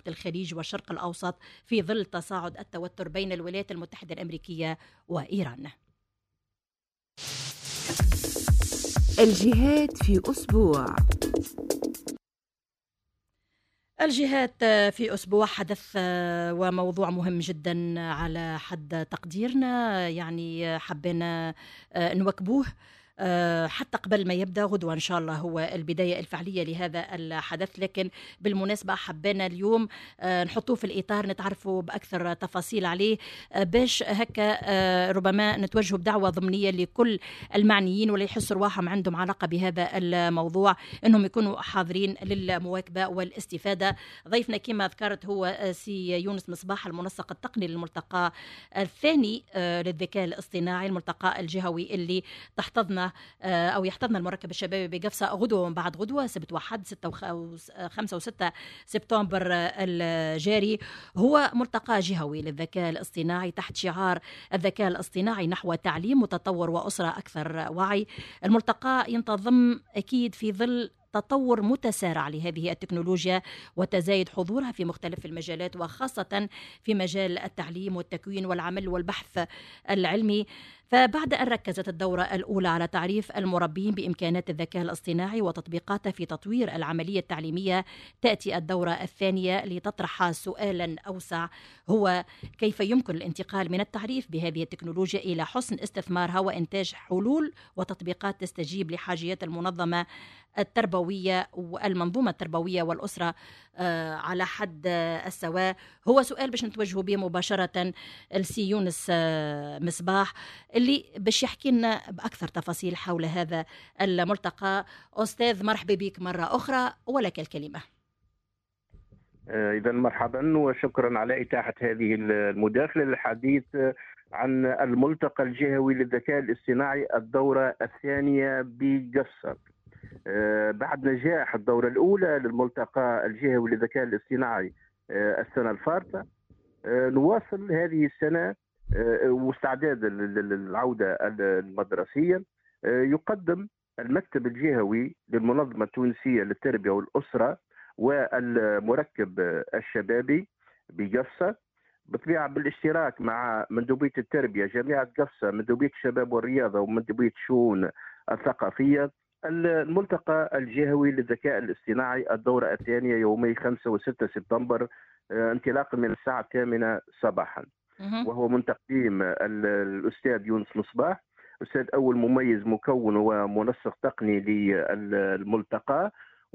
منطقة الخليج والشرق الأوسط في ظل تصاعد التوتر بين الولايات المتحدة الأمريكية وإيران. الجهات في أسبوع. الجهات في أسبوع حدث وموضوع مهم جدا على حد تقديرنا، يعني حبينا نواكبوه حتى قبل ما يبدأ غدوة إن شاء الله هو البداية الفعلية لهذا الحدث. لكن بالمناسبة حبينا اليوم نحطوه في الإطار نتعرفوا بأكثر تفاصيل عليه، باش هكا ربما نتوجهوا بدعوة ضمنية لكل المعنيين واللي يحسوا رواحهم عندهم علاقة بهذا الموضوع أنهم يكونوا حاضرين للمواكبة والاستفادة. ضيفنا كما ذكرت هو سي يونس مصباح، المنسق التقني للملتقى الثاني للذكاء الاصطناعي، الملتقى الجهوي اللي تحتضن أو يحتضن المركب الشبابي بقفصة غدوة ومن بعد غدوة، سبت وحد 5 و6 سبتمبر الجاري. هو ملتقى جهوي للذكاء الاصطناعي تحت شعار الذكاء الاصطناعي نحو تعليم متطور وأسرة أكثر وعي. الملتقى ينتظم أكيد في ظل تطور متسارع لهذه التكنولوجيا وتزايد حضورها في مختلف المجالات، وخاصة في مجال التعليم والتكوين والعمل والبحث العلمي. فبعد أن ركزت الدورة الأولى على تعريف المربين بإمكانات الذكاء الاصطناعي وتطبيقاته في تطوير العملية التعليمية، تأتي الدورة الثانية لتطرح سؤالا أوسع، هو كيف يمكن الانتقال من التعريف بهذه التكنولوجيا إلى حسن استثمارها وإنتاج حلول وتطبيقات تستجيب لحاجيات المنظمة التربوية والمنظومة التربوية والأسرة على حد السواء. هو سؤال باش نتوجهوا به مباشرة السي يونس مصباح اللي باش يحكي لنا بأكثر تفاصيل حول هذا الملتقى. أستاذ مرحبا بك مرة أخرى ولك الكلمة. إذا مرحبا وشكرا على إتاحة هذه المداخلة للحديث عن الملتقى الجهوي للذكاء الاصطناعي الدورة الثانية بقفصة. بعد نجاح الدورة الأولى للملتقى الجهوي للذكاء الاصطناعي السنة الفارطة، نواصل هذه السنة واستعدادا للعودة المدرسية. يقدم المكتب الجهوي للمنظمة التونسية للتربية والأسرة والمركب الشبابي بقفصة بالطبيعة بالاشتراك مع مندوبية التربية جامعة قفصة، مندوبية الشباب والرياضة ومندوبية الشؤون الثقافية، الملتقى الجهوي للذكاء الاصطناعي الدورة الثانية يومي 5 و6 سبتمبر انطلاقا من الساعة 8 صباحا. وهو من تقديم الأستاذ يونس مصباح، أستاذ أول مميز مكون ومنسق تقني للملتقى،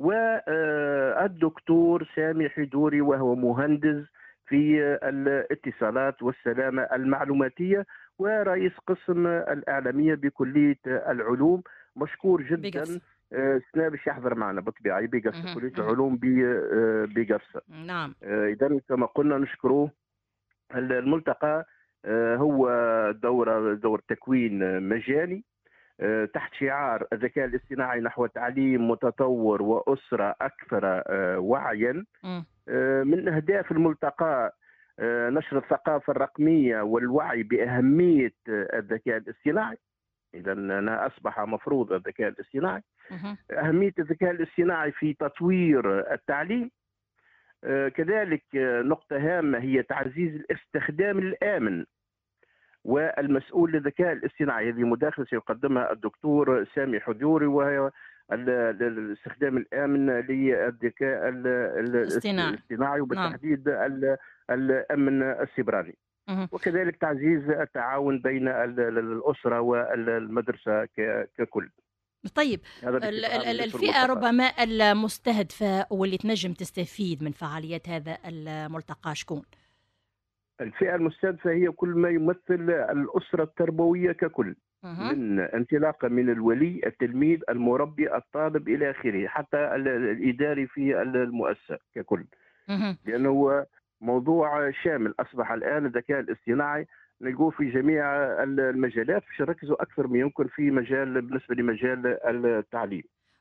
والدكتور سامي حدوري وهو مهندس في الاتصالات والسلامة المعلوماتية ورئيس قسم الإعلامية بكلية العلوم. مشكور جدا سنا باش يحضر معنا بالطبيعة بقفصة، كلية العلوم بقفصة. نعم. إذا كما قلنا نشكروه. الملتقى هو دور تكوين مجاني تحت شعار الذكاء الاصطناعي نحو تعليم متطور وأسرة أكثر وعيا. من أهداف الملتقى نشر الثقافة الرقمية والوعي بأهمية الذكاء الاصطناعي. إذا أنا أصبح مفروض الذكاء الاصطناعي، أهمية الذكاء الاصطناعي في تطوير التعليم. كذلك نقطة هامة هي تعزيز الاستخدام الآمن والمسؤول للذكاء الاصطناعي. هذه مداخلة سيقدمها الدكتور سامي حدوري، وهي الاستخدام الآمن للذكاء الاصطناعي وبالتحديد الأمن السيبراني. وكذلك تعزيز التعاون بين الأسرة والمدرسة ككل. طيب الفئة ربما المستهدفة واللي تنجم تستفيد من فعاليات هذا الملتقى شكون؟ الفئة المستهدفة هي كل ما يمثل الأسرة التربوية ككل، من انطلاقا من الولي، التلميذ، المربي، الطالب إلى آخره، حتى الإداري في المؤسسة ككل. لأنه موضوع شامل أصبح الآن. الذكاء الاصطناعي نلقوه في جميع المجالات، باش نركزوا أكثر ما يمكن في مجال بالنسبة لمجال التعليم.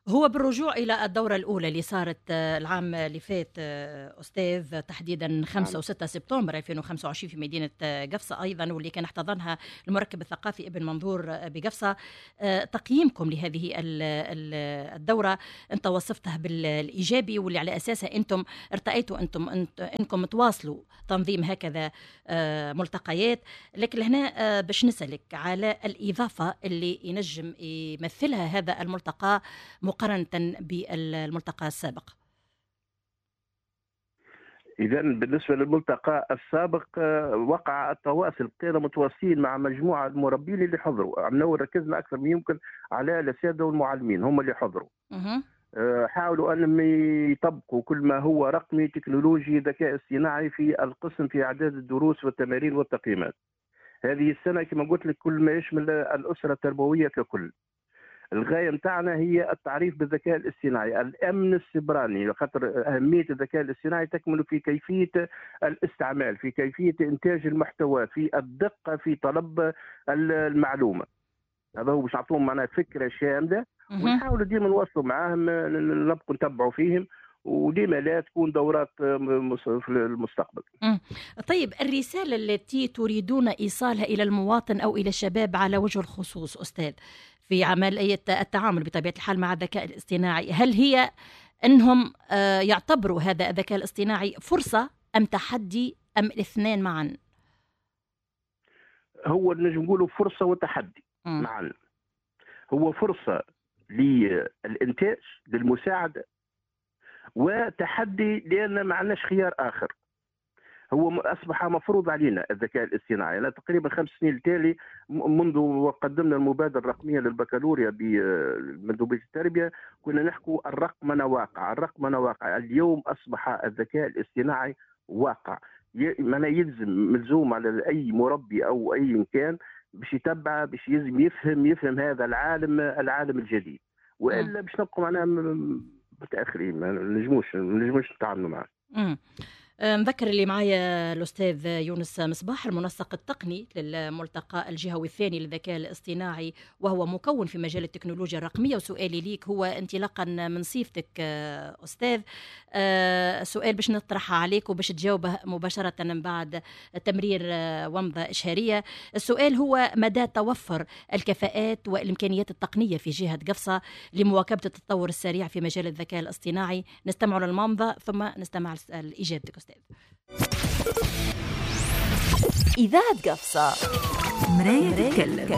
هو بالرجوع إلى الدورة الأولى اللي صارت العام اللي فات أستاذ، تحديدا 5 و 6 سبتمبر 2025 في مدينة قفصة أيضا، واللي كان احتضنها المركب الثقافي ابن منظور بقفصة. تقييمكم لهذه الدورة أنت وصفتها بالإيجابي، واللي على أساسها أنتم ارتأيتوا أنكم تواصلوا تنظيم هكذا ملتقيات. لكن هنا باش نسألك على الإضافة اللي ينجم يمثلها هذا الملتقى مقارنة بالملتقى السابق. إذا بالنسبة للملتقى السابق وقع التواصل، كنا متواصلين مع مجموعة المربين اللي حضروا، عملنا ركزنا أكثر من يمكن على الأساتذة والمعلمين هم اللي حضروا. حاولوا أنهم يطبقوا كل ما هو رقمي تكنولوجي ذكاء اصطناعي في القسم في إعداد الدروس والتمارين والتقييمات. هذه السنة كما قلت لك كل ما يشمل الأسرة التربوية ككل. الغاية متاعنا هي التعريف بالذكاء الاصطناعي، الأمن السيبراني، خاطر أهمية الذكاء الاصطناعي تكمن في كيفية الاستعمال، في كيفية إنتاج المحتوى، في الدقة في طلب المعلومة. هذا هو باش نعطوهم معنا فكرة شاملة، ونحاولوا ديما نوصلوا معاهم، نبقوا نتبعوا فيهم، وديما لا تكون دورات في المستقبل. طيب، الرسالة التي تريدون إيصالها إلى المواطن أو إلى الشباب على وجه الخصوص أستاذ في عملية التعامل بطبيعة الحال مع الذكاء الاصطناعي، هل هي أنهم يعتبروا هذا الذكاء الاصطناعي فرصة أم تحدي أم الاثنين معا؟ هو نجم نقولوا فرصة وتحدي معا. هو فرصة للإنتاج للمساعدة، وتحدي لأن ما عندناش خيار آخر. هو أصبح مفروض علينا الذكاء الاصطناعي. أنا تقريبا 5 سنين التالي منذ قدمنا المبادرة الرقمية للبكالوريا بمندوبية التربية، كنا نحكوا الرقمنة واقع. الرقمنة واقع. اليوم أصبح الذكاء الاصطناعي واقع. ما ملزوم على أي مربي أو أي كان باش يتبع، باش يفهم هذا العالم الجديد، وإلا باش نبقوا معنا متأخرين، ما نجموش نتعاملوا معه. نذكر اللي معايا الأستاذ يونس مصباح، المنسق التقني للملتقى الجهوي الثاني للذكاء الاصطناعي، وهو مكون في مجال التكنولوجيا الرقمية. وسؤالي ليك هو انطلاقا من صيفتك أستاذ، سؤال باش نطرحه عليك وباش تجاوبه مباشرة من بعد تمرير ومضة إشهارية. السؤال هو مدى توفر الكفاءات والإمكانيات التقنية في جهة قفصة لمواكبة التطور السريع في مجال الذكاء الاصطناعي. نستمع للممضة ثم نستمع لإجابتك أستاذ. إذاعة قفصة، مراية تتكلم.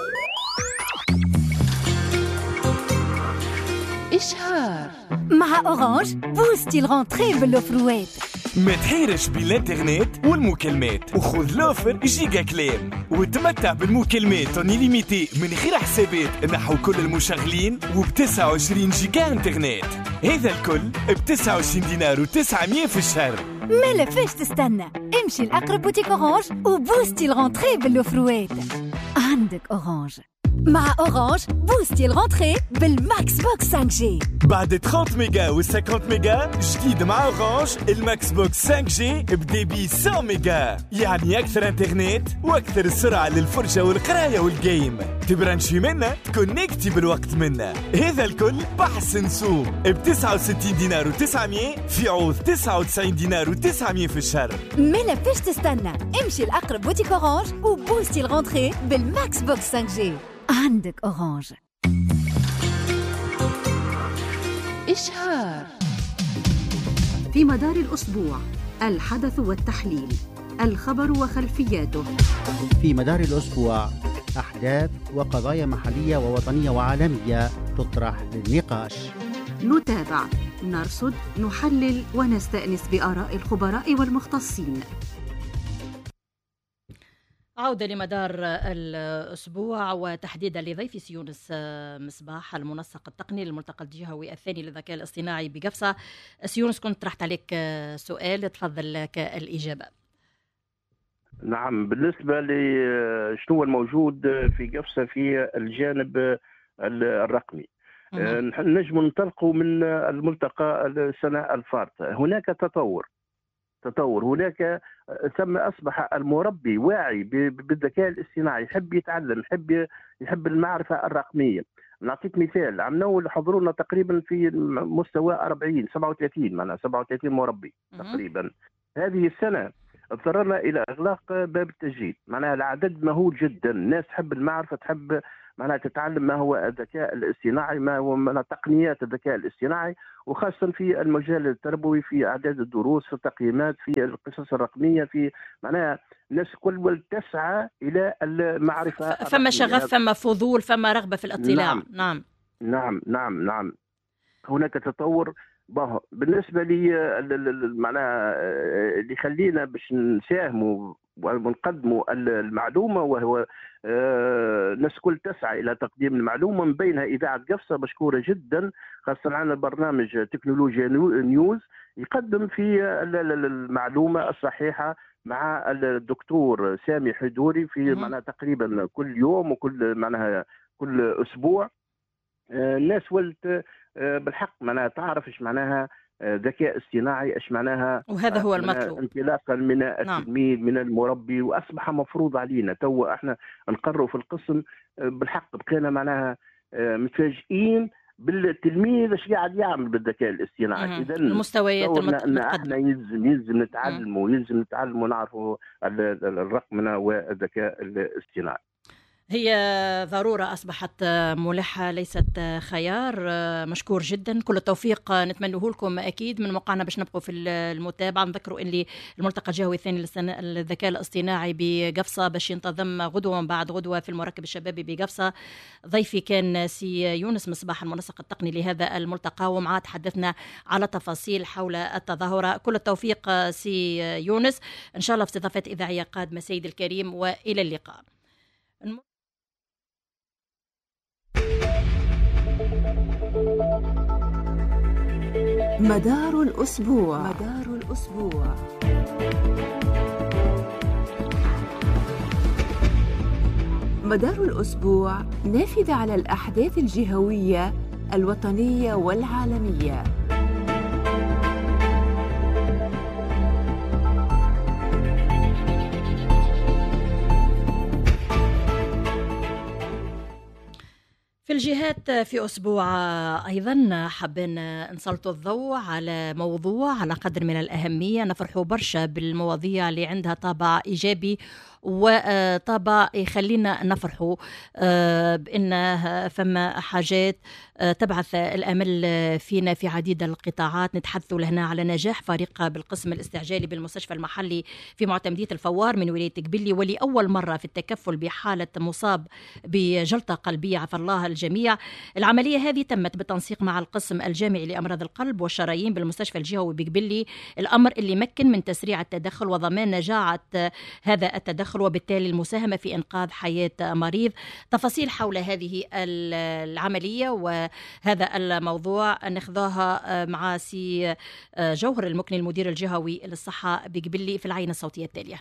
إشهار مع أورانج، بوستي الغونتري بالأوفروات. ما تحيرش بين الانترنت والمكالمات، وخذ لوفر جيجا كلام وتمتع بالمكالمات ليميتي من غير حسابات نحو كل المشغلين، وب 29 جيجا انترنت. هذا الكل ب 29 دينار و900 في الشهر. ما لفاش تستنى، امشي لأقرب بوتيك أورانج وبوستي الغونتري بالأوفروات. عندك أورانج. مع أورانج بوستي الغونتري بالماكس بوكس 5G. بعد 30 ميجا و 50 ميجا جديد مع أورانج، الماكس بوكس 5G بديبي 100 ميجا، يعني أكثر انترنت وأكثر سرعة للفرجة والقراية والجيم. تبرانشي منا تكونكتي بالوقت منا. هذا الكل بحث سوم ب 69 دينار و900 في عوض 99 دينار و900 في الشهر. ما لفاش تستنى، امشي لأقرب بوتيك أورانج وبوستي الغونتري بالماكس بوكس 5G. عندك أورانج. إشهار في مدار الأسبوع، الحدث والتحليل، الخبر وخلفياته. في مدار الأسبوع، أحداث وقضايا محلية ووطنية وعالمية تطرح للنقاش. نتابع، نرصد، نحلل ونستأنس بآراء الخبراء والمختصين. عودة لمدار الأسبوع، وتحديدا لضيفي سيونس مصباح، المنسق التقني للملتقى الجهوي الثاني للذكاء الاصطناعي بقفصة. سيونس، كنت طرحت عليك سؤال، تفضل لك الإجابة. نعم، بالنسبة لشنو الموجود في قفصة في الجانب الرقمي، نجم ننطلقوا من الملتقى السنة الفارطة. هناك تطور، هناك ثم أصبح المربي واعي بالذكاء الاصطناعي، يحب يتعلم، يحب المعرفة الرقمية. نعطيك مثال، عم نول حضورنا تقريبا في مستوى 40 37 معناها 37 مربي تقريبا. هذه السنه اضطررنا الى اغلاق باب التسجيل، معناها العدد مهول جدا، الناس تحب المعرفه، تحب معناها تتعلم ما هو الذكاء الاصطناعي، ما هو تقنيات الذكاء الاصطناعي، وخاصه في المجال التربوي، في اعداد الدروس، في التقييمات، في القصص الرقميه، في معناها الناس كل تسعى الى المعرفه. فما شغف، فما فضول، فما رغبه في الاطلاع. نعم نعم نعم نعم. هناك تطور. بالنسبه لي معناها اللي يخلينا باش نساهموا ونقدموا المعلومه، وهو الناس الكل تسعى الى تقديم المعلومه، من بينها اذاعه قفصه مشكوره جدا، خاصه عندنا برنامج تكنولوجيا نيوز يقدم في المعلومه الصحيحه مع الدكتور سامي حدوري في معناها تقريبا كل يوم وكل معناها كل اسبوع. الناس ولت بالحق معناها تعرف ايش معناها ذكاء اصطناعي، ايش معناها، وهذا هو المطلوب انطلاقا من التلميذ من المربي، واصبح مفروض علينا. تو احنا نقروا في القسم بالحق بقينا معناها متفاجئين بالتلميذ ايش قاعد يعمل بالذكاء الاصطناعي. اذا المستويات احنا يلزم نتعلموا ونعرفوا الرقمنه والذكاء الاصطناعي. هي ضرورة أصبحت ملحة ليست خيار. مشكور جدا، كل التوفيق نتمنوه لكم أكيد من موقعنا باش نبقوا في المتابعة. نذكروا اللي الملتقى الجهوي الثاني للذكاء الاصطناعي بقفصة باش ينتظم غدوة بعد غدوة في المركب الشبابي بقفصة. ضيفي كان سي يونس مصباح، المنسق التقني لهذا الملتقى، ومعاه تحدثنا على تفاصيل حول التظاهرة. كل التوفيق سي يونس، إن شاء الله في استضافات إذاعية قادمة سيدي الكريم، وإلى اللقاء. مدار الأسبوع. مدار الأسبوع نافذة على الأحداث الجهوية الوطنية والعالمية. في الجهات في أسبوع أيضا حابين نسلط الضوء على موضوع على قدر من الأهمية. نفرحوا برشا بالمواضيع اللي عندها طابع إيجابي وطابع يخلينا نفرحوا بأن فما حاجات تبعث الأمل فينا في عديد القطاعات. نتحدث لهنا على نجاح فريق بالقسم الاستعجالي بالمستشفى المحلي في معتمدية الفوار من ولاية قبلي، ولأول مرة في التكفل بحالة مصاب بجلطة قلبية، عفى الله الجميع. العملية هذه تمت بالتنسيق مع القسم الجامعي لأمراض القلب والشرايين بالمستشفى الجهوي بقبلي، الأمر اللي مكن من تسريع التدخل وضمان نجاعة هذا التدخل وبالتالي المساهمة في إنقاذ حياة مريض. تفاصيل حول هذه العملية وهذا الموضوع ناخذها مع سي جوهر المكني المدير الجهوي للصحة بقبلي في العينة الصوتية التالية.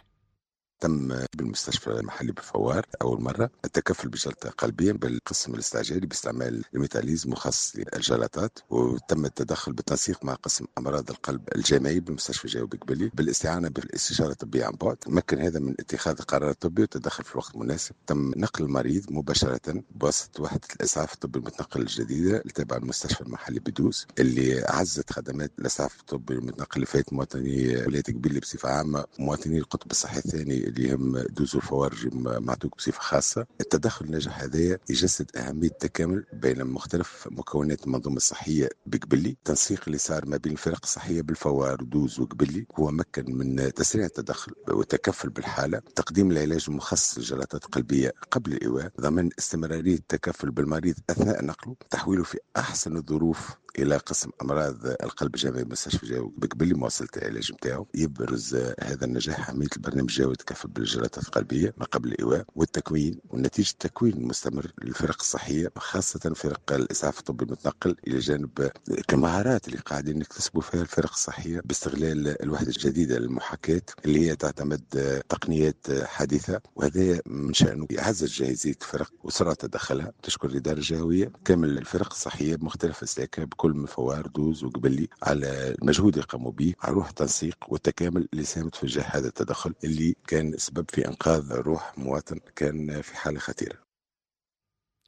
تم بالمستشفى المحلي بفوار أول مرة التكفل بجلطة قلبية بالقسم الاستعجالي باستعمال الميتاليز مخصص للجلطات، وتم التدخل بالتنسيق مع قسم أمراض القلب الجامعي بالمستشفى الجهوي بقبلي بالاستعانة بالاستشارة الطبية عن بعد. مكن هذا من اتخاذ القرار الطبي والتدخل في الوقت المناسب. تم نقل المريض مباشرة بواسطة وحدة الإسعاف الطبي المتنقل الجديدة لتابع المستشفى المحلي بدوس، اللي عزت خدمات الإسعاف الطبي المتنقل لفئة مواطني ولاية قبلي بصفة عامة ومواطني القطب الصحي الثاني اللي هم دوز والفوارج معتوق بصفة خاصة. التدخل الناجح هذا يجسد أهمية التكامل بين مختلف مكونات المنظومة الصحية بقبلي. التنسيق اللي صار ما بين الفرق الصحية بالفوار ودوز وقبلي هو مكن من تسريع التدخل والتكفل بالحالة، تقديم العلاج المخصص للجلطات القلبية قبل الإيواء، ضمان استمرارية التكفل بالمريض أثناء نقله، تحويله في أحسن الظروف إلى قسم أمراض القلب الجامعي بالمستشفى الجهوي بقبلي مواصلة العلاج نتاعو. يبرز هذا النجاح أهمية البرنامج الجهوي التكفل بالجلطات القلبية ما قبل الإيواء والتكوين ونتيجة التكوين المستمر للفرق الصحية، خاصة فرق الإسعاف الطبي المتنقل، إلى جانب المهارات اللي قاعدين نكتسبوا فيها الفرق الصحية باستغلال الوحدة الجديدة للمحاكاة اللي هي تعتمد تقنيات حديثة، وهذا من شأنه يعزز جاهزية الفرق وسرعة تدخلها. تشكر الإدارة الجهوية كامل الفرق الصحية بمختلف أسلاكها بكل من فوار دوز وقبلي على المجهود اللي قاموا به، على روح التنسيق والتكامل اللي ساهمت في نجاح هذا التدخل اللي كان سبب في إنقاذ روح مواطن كان في حالة خطيرة.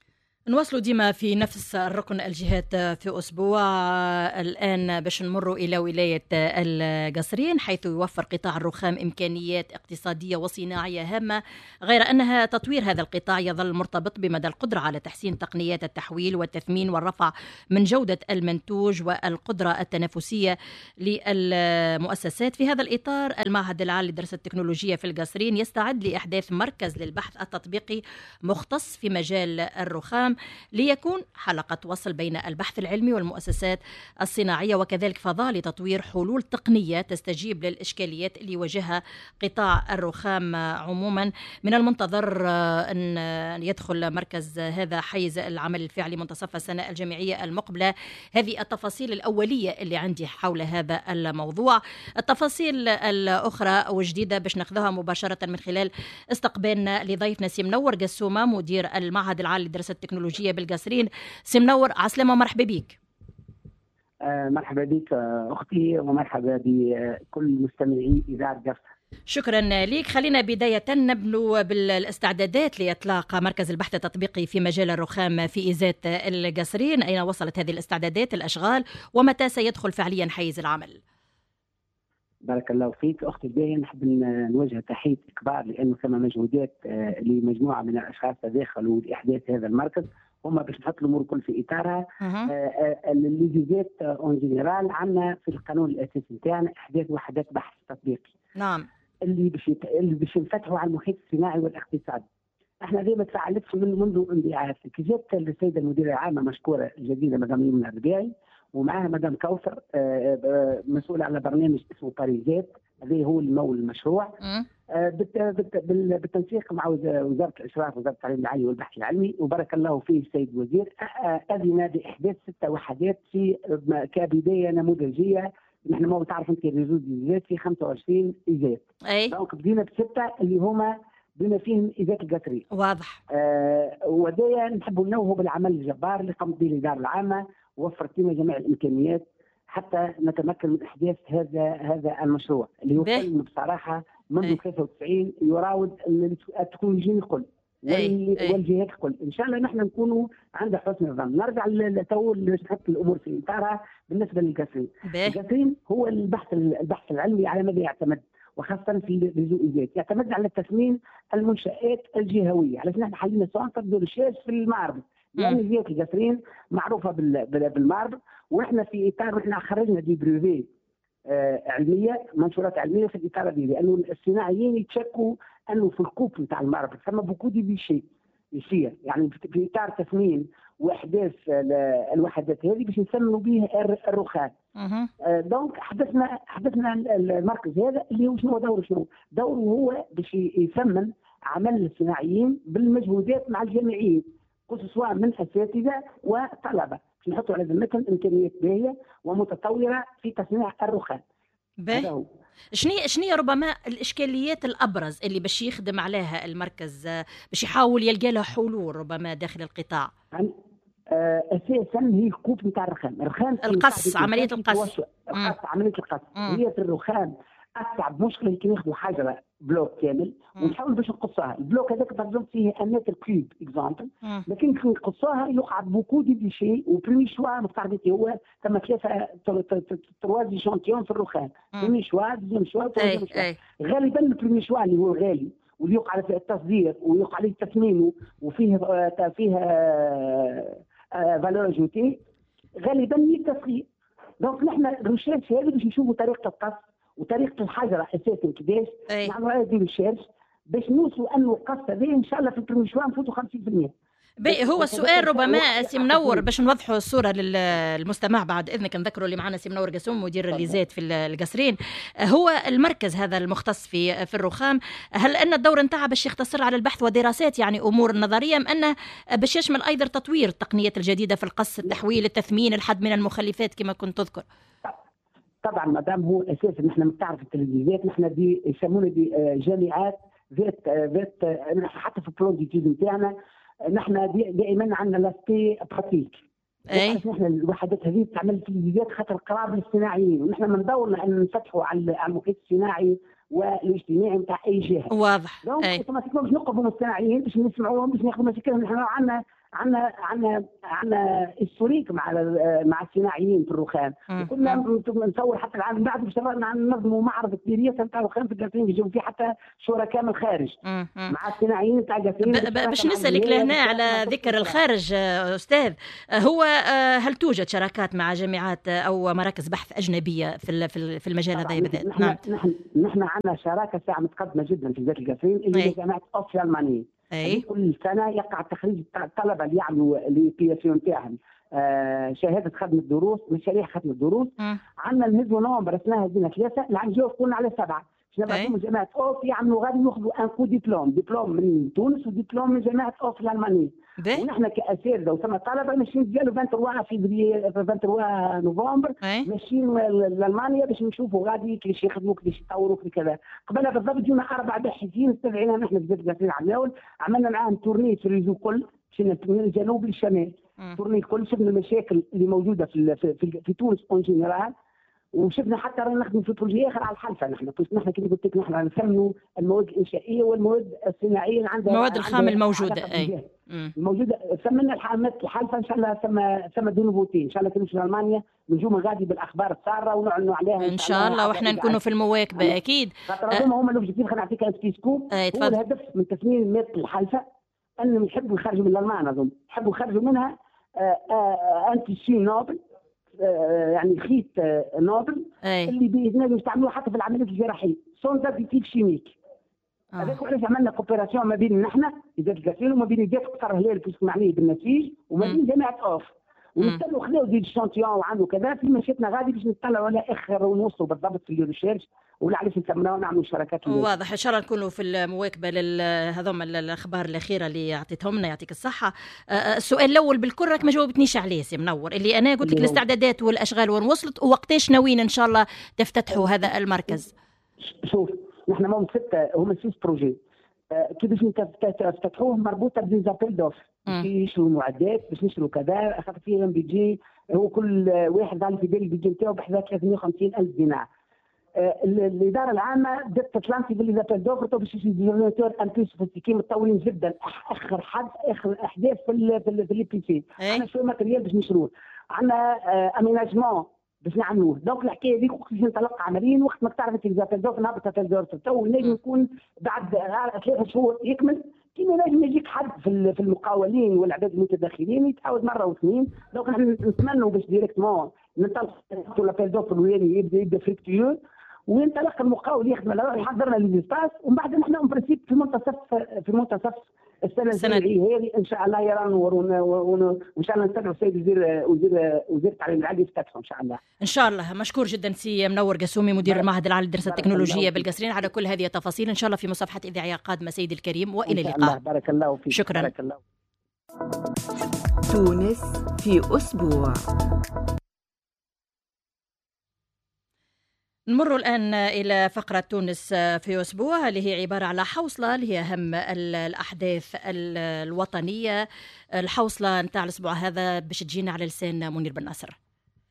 نواصلوا ديما في نفس الركن الجهات في أسبوع الآن باش نمروا إلى ولاية القصرين، حيث يوفر قطاع الرخام إمكانيات اقتصادية وصناعية هامة، غير أنها تطوير هذا القطاع يظل مرتبط بمدى القدرة على تحسين تقنيات التحويل والتثمين والرفع من جودة المنتوج والقدرة التنافسية للمؤسسات. في هذا الإطار المعهد العالي للدراسة التكنولوجية في القصرين يستعد لإحداث مركز للبحث التطبيقي مختص في مجال الرخام، ليكون حلقة وصل بين البحث العلمي والمؤسسات الصناعية، وكذلك فضاء لتطوير حلول تقنية تستجيب للإشكاليات اللي يواجهها قطاع الرخام عموما. من المنتظر أن يدخل مركز هذا حيز العمل الفعلي منتصف السنة الجامعية المقبلة. هذه التفاصيل الأولية اللي عندي حول هذا الموضوع. التفاصيل الأخرى وجديدة باش ناخذها مباشرة من خلال استقبالنا لضيفنا سي منور قسومة، مدير المعهد العالي للدراسة التكنولوجية بالقصرين. سي منور، عسلامة ومرحبا بك. مرحبا بك أختي، ومرحبا بكل مستمعي إذاعة قصر. شكرا لك. خلينا بداية نبنوا بالاستعدادات لإطلاق مركز البحث التطبيقي في مجال الرخام في إزات القصرين. أين وصلت هذه الاستعدادات، الأشغال، ومتى سيدخل فعليا حيز العمل؟ بارك الله فيك أختي الباهية. نحب نوجه تحية كبار لأنه ثم مجهودات لمجموعة من الأشخاص تداخلوا لإحداث هذا المركز. هما باش نحط الأمور الكل في إطارها. الليزيزات اون جينيرال عندنا في القانون الأساسي نتاعنا إحداث وحدات بحث تطبيقي. نعم. اللي باش ينفتحوا على المحيط الصناعي والاقتصادي. احنا دي ما تفعلتش منذ اندلاعات. كي جات السيده المديره العامه مشكوره الجديده مدام يمنى الربيعي، ومعها مدام كوثر مسؤوله على برنامج اسمه باريزات، هذا هو المول المشروع. بالتنسيق مع وزاره الاشراف وزاره التعليم العالي والبحث العلمي، وبارك الله فيه السيد الوزير، اذن باحداث 6 وحدات في كبدايه نموذجيه. نحن ما تعرف انت الريزود إيزات في 25 إيزات. دونك بدينا ب6 اللي هما بما فيهم إيزات القصرين. واضح. ودايا نحب ننوه بالعمل الجبار اللي قامت به الإدارة العامة، وفرت لنا جميع الإمكانيات حتى نتمكن من إحداث هذا المشروع اللي هو بصراحة منذ 93 يراود التكنولوجيين الكل والجهات الكل. ان شاء الله نحن نكونوا عند حسن الظن. نرجع لتول نحط الامور في اطارها. بالنسبه للقصرين، القصرين هو البحث العلمي على ماذا يعتمد، وخاصه في الريزوئيزات يعتمد على تثمين المنشآت الجهويه. على نحن حلينا سونتر دو ريشيرش في المعرض، لان جهه القصرين معروفه بالمعرض، واحنا في اطار احنا خرجنا دي بريفي علميه، منشورات علميه في الاطار دي، لانه الصناعيين يتشكوا انه في الكوب نتاع المعرض ثم بوكو دي شيء يصير، يعني في اطار تثمين واحداث الوحدات هذه باش نسموا به الرخام. دونك حدثنا المركز هذا اللي هو شنو دوره هو باش يثمن عمل الصناعيين بالمجهودات مع الجامعيين، سواء من اساتذه وطلبه، باش نحطوا على ذمتهم امكانيات باهيه ومتطوره في تصنيع الرخام. باهي. شنو ربما الاشكاليات الابرز اللي باش يخدم عليها المركز باش يحاول يلقى لها حلول ربما داخل القطاع؟ اساسا هي الكوب نتاع الرخام، القص، عمليه القص. عمليه القص هي في الرخام اصعب مشكله. كي ناخذوا حجره بلوك كامل ونحاول باش نقصها، البلوك هذاك تنظم فيه امات الكيوب اكزامبل، لكن كي نقصها يقع بوكو دي شيء. وبريمي شوا مقتربتي هو ثم 3 شانتيون في الرخام، بريمي شوا، دوزيام شوا، ثالث شوا. غالبا البريمي شوا اللي هو غالي واللي يقع عليه التصدير ويقع عليه تثمينه وفيه فالور اجوتي غالبا هي التصغير. دونك نحن الريشيرش هذه باش نشوفوا طريقه القص وطريقه الحجره اساسا كيفاش نعملوا هذه الريشيرش باش نوصلوا انه القص هذه ان شاء الله في البريميشوار نفوتوا 50%. هو السؤال ربما سي منور باش نوضحوا الصوره للمستمع بعد اذنك، نذكروا اللي معنا سي منور قسوم مدير الليزات في القصرين. هو المركز هذا المختص في الرخام، هل ان الدور نتاعها باش يختصر على البحث ودراسات يعني امور نظريه، ام انه باش يشمل ايضا تطوير التقنيات الجديده في القص، التحويل، التثمين، الحد من المخلفات كما كنت تذكر؟ طبعا مادام هو اساسا نحن بتعرف التلفزيونات نحن دي يسمونا دي جامعات ذات حتى في البلان ديتيد نتاعنا نحن دائما عندنا لاسبي براتيك. نحن الوحدات هذه تعمل تلفزيونات خاطر قراب للصناعيين، ونحن من دورنا ان نفتحوا على المحيط الصناعي والاجتماعي نتاع اي جهه. واضح. دونك اوتوماتيكمون باش نقربوا من الصناعيين باش نسمعوهم باش ناخذوا مشاكلهم. نحن عندنا عندنا هيستوريك مع الصناعيين في الرخام، وكنا نصور حتى العام بعد اشتغلنا ننظموا معرض كبير نتاع الرخام في القصرين بيجوا فيه حتى شركاء من الخارج مع الصناعيين تاع القصرين. باش نسالك لهنا على ذكر الخارج استاذ، هو هل توجد شراكات مع جامعات او مراكز بحث اجنبيه في المجال هذا بالذات؟ نعم نحن عندنا شراكه ساعه متقدمه جدا في ذات القصرين اللي هي جامعه اوفيا المانيه. كل سنه يقع تخريج الطلبه اللي يعملوا البياسيون تاعهم شهاده خدمه الدروس، مشاريع خدمه الدروس. عندنا الميزو نومبر اسمها هذينا 3، العام الجاي كنا على 7. نبعثهم من جامعه اوف يعملوا غادي ياخذوا ان كو دبلوم من تونس ودبلوم من جامعه اوف الالمانيه. ونحن كاساتذه وثم طلبه ماشيين ديالو 23 فبراير 23 نوفمبر ماشيين لالمانيا باش نشوفوا غادي كيفاش يخدموا كيفاش يطوروا كذا. قبلها بالضبط جونا 4 باحثين استدعينا نحن في زاد القصرين على الاول، عملنا معاهم تورني في الريزو كل، مشينا من الجنوب للشمال تورني كل، شفنا المشاكل اللي موجوده في تونس اون جينيرال، وشفنا حتى رانا نخدم في بروجي اخر على الحلفه. نحن كما قلت لك نحن نسموا المواد الانشائيه والمواد الصناعيه عندها المواد الخام الموجوده الموجوده. سمينا الحلفه ان شاء الله ثم دو نوفوتي ان شاء الله تمشي لالمانيا نجوم غادي بالاخبار الساره ونعلنوا عليها ان شاء الله، واحنا نكونوا في المواكبه اكيد. خاطر هما الاوبجيكتيف. خلينا نعطيك ان سكوب. هو الهدف من تسميم ماده الحلفه انهم يحبوا يخرجوا من الالمان، اظن يحبوا يخرجوا منها انتي شي نوبل، يعني خيط نوبل اللي بيقدروا يستعملوه حتى في العمليات الجراحيه سون داديتيف شيميك. هذاك علاش عملنا كوبيراسيون ما بين نحن ذات القصرين وما بين ذات قطر هلال كيف معنيه بالنسيج وما بين جامعه اوف، ونستنوا خلاو دي شونتيون وعملوا كذا في مشيتنا غادي باش نطلعوا على اخر ونوصلوا بالضبط في الريشيرش ولا علاش نسمناو نعملوا شراكات. واضح ان شاء الله نكونوا في المواكبه لهذوما الاخبار الاخيره اللي عطيتهم لنا، يعطيك الصحه. السؤال الاول بالكل راك ما جاوبتنيش عليه سي منور، اللي انا قلت لك الاستعدادات والاشغال وين وصلت ووقتاش ناويين ان شاء الله تفتتحوا هذا المركز. شوف نحن هم 6 بروجي كيفاش تفتحوه مربوطه بزابيل دوف باش يشروا المعدات باش نشروا كذا، خاطر فيهم بيجي هو كل واحد قال في بالي البيجي نتاعو بحذا 350,000 دينار. الاداره العامه بدات تتلانسي بالزابيل دوف باش يجي ديزونيتور ان بي سوفيستيكي متطورين جدا، اخر احداث في لي بي سي. عندنا شويه ماتريال باش نشروه، عندنا اميناجمون باش نعملوه. دونك الحكايه هذيك وقت باش نتلقى عمليا وقت ما تعرف زابيل دوف نهبط زابيل دوف تو نجم يكون بعد 3 شهور يكمل. كيما نجم يجيك حد في المقاولين والعباد المتداخلين يتعاود مره واثنين. دونك نحن نتمنوا باش ديريكتمون ننطلقوا لابيل دوف الوالي يبدا فريكتيو وينطلق المقاول يخدم على يحضرنا ليزيسباس، ومن بعد نحن اون برينسيپ في منتصف السنه هذه ان شاء الله يرى نور وان شاء الله نستدعوا السيد وزير التعليم العالي يفتتحوا ان شاء الله. ان شاء الله. مشكور جدا سي منور قسومي مدير المعهد العالي للدراسات التكنولوجيه بالقصرين على كل هذه التفاصيل. ان شاء الله في مصافحه اذاعيه قادمه سيدي الكريم، والى اللقاء. بارك الله فيك. شكرا. بارك الله. تونس في أسبوع. نمر الآن إلى فقرة تونس في أسبوع اللي هي عبارة على حوصلة اللي هي أهم الأحداث الوطنية. الحوصلة نتاع الأسبوع هذا باش تجينا على لسان منير بن ناصر.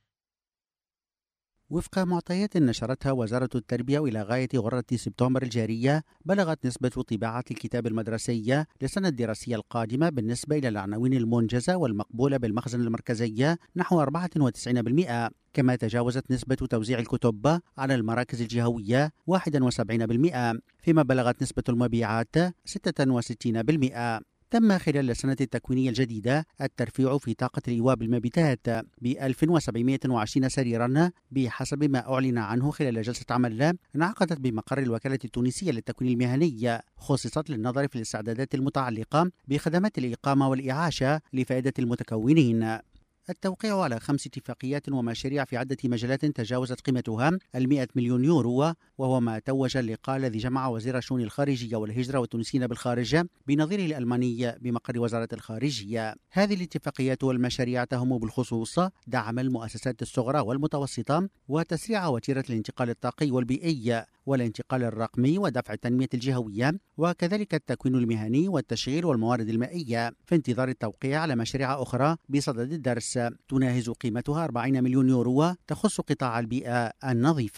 وفق معطيات نشرتها وزارة التربية إلى غاية غرة سبتمبر الجارية، بلغت نسبة طباعة الكتاب المدرسي للسنة الدراسية القادمة بالنسبة إلى العناوين المنجزة والمقبولة بالمخزن المركزي نحو 94%، كما تجاوزت نسبة توزيع الكتب على المراكز الجهوية 71%، فيما بلغت نسبة المبيعات 66%. تم خلال السنة التكوينية الجديدة الترفيع في طاقة الإيواء بالمبيتات ب 1720 سريرا بحسب ما أعلن عنه خلال جلسة عمل انعقدت بمقر الوكالة التونسية للتكوين المهني، خصصت للنظر في الاستعدادات المتعلقة بخدمات الإقامة والإعاشة لفائدة المتكونين. التوقيع على 5 اتفاقيات ومشاريع في عدة مجالات تجاوزت قيمتها 100 مليون يورو، وهو ما توج اللقاء الذي جمع وزير الشؤون الخارجية والهجرة والتونسيين بالخارج بنظيره الألماني بمقر وزارة الخارجية. هذه الاتفاقيات والمشاريع تهم بالخصوص دعم المؤسسات الصغرى والمتوسطة وتسريع وتيرة الانتقال الطاقي والبيئي والانتقال الرقمي ودفع التنمية الجهوية، وكذلك التكوين المهني والتشغيل والموارد المائية، في انتظار التوقيع على مشاريع أخرى بصدد الدرس تناهز قيمتها 40 مليون يورو تخص قطاع البيئة النظيفة.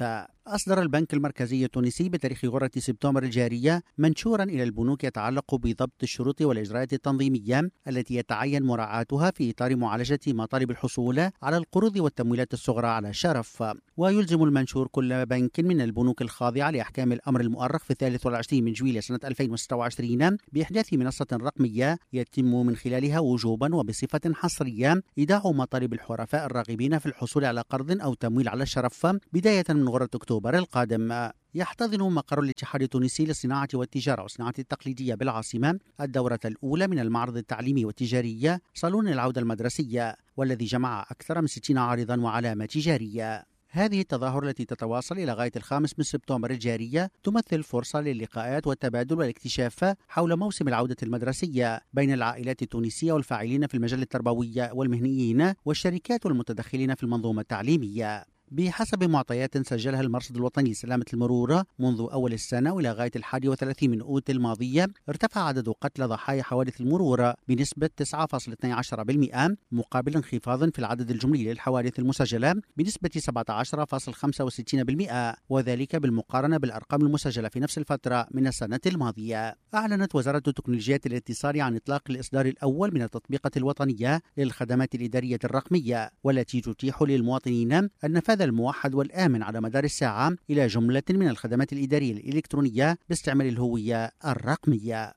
أصدر البنك المركزي التونسي بتاريخ غرة سبتمبر الجارية منشورا إلى البنوك يتعلق بضبط الشروط والإجراءات التنظيمية التي يتعين مراعاتها في إطار معالجة مطالب الحصول على القروض والتمويلات الصغرى على شرف. ويلزم المنشور كل بنك من البنوك الخاضعة لأحكام الأمر المؤرخ في 23 من جويلية سنة 2026 بإحداث منصة رقمية يتم من خلالها وجوبا وبصفة حصرية إيداع مطالب الحرفاء الراغبين في الحصول على قرض أو تمويل على الشرف بداية من غرة أكتوبر القادم. يحتضن مقر الاتحاد التونسي للصناعة والتجارة والصناعة التقليدية بالعاصمة الدورة الأولى من المعرض التعليمي والتجاري صالون العودة المدرسية، والذي جمع أكثر من 60 عارضا وعلامة تجارية. هذه التظاهرة التي تتواصل إلى غاية 5 من سبتمبر الجارية تمثل فرصة للقاءات والتبادل والاكتشاف حول موسم العودة المدرسية بين العائلات التونسية والفاعلين في المجال التربوي والمهنيين والشركات والمتدخلين في المنظومة التعليمية. بحسب معطيات سجلها المرصد الوطني لسلامة المرور منذ أول السنة وإلى غاية 31 من أوت الماضية، ارتفع عدد قتلى ضحايا حوادث المرور بنسبة 9.12% مقابل انخفاض في العدد الجملي للحوادث المسجلة بنسبة 17.65%، وذلك بالمقارنة بالأرقام المسجلة في نفس الفترة من السنة الماضية. أعلنت وزارة تكنولوجيا الاتصال عن إطلاق الإصدار الأول من التطبيقة الوطنية للخدمات الإدارية الرقمية، والتي تتيح للمواطنين النفاذ الموحد والآمن على مدار الساعة إلى جملة من الخدمات الإدارية الإلكترونية باستعمال الهوية الرقمية.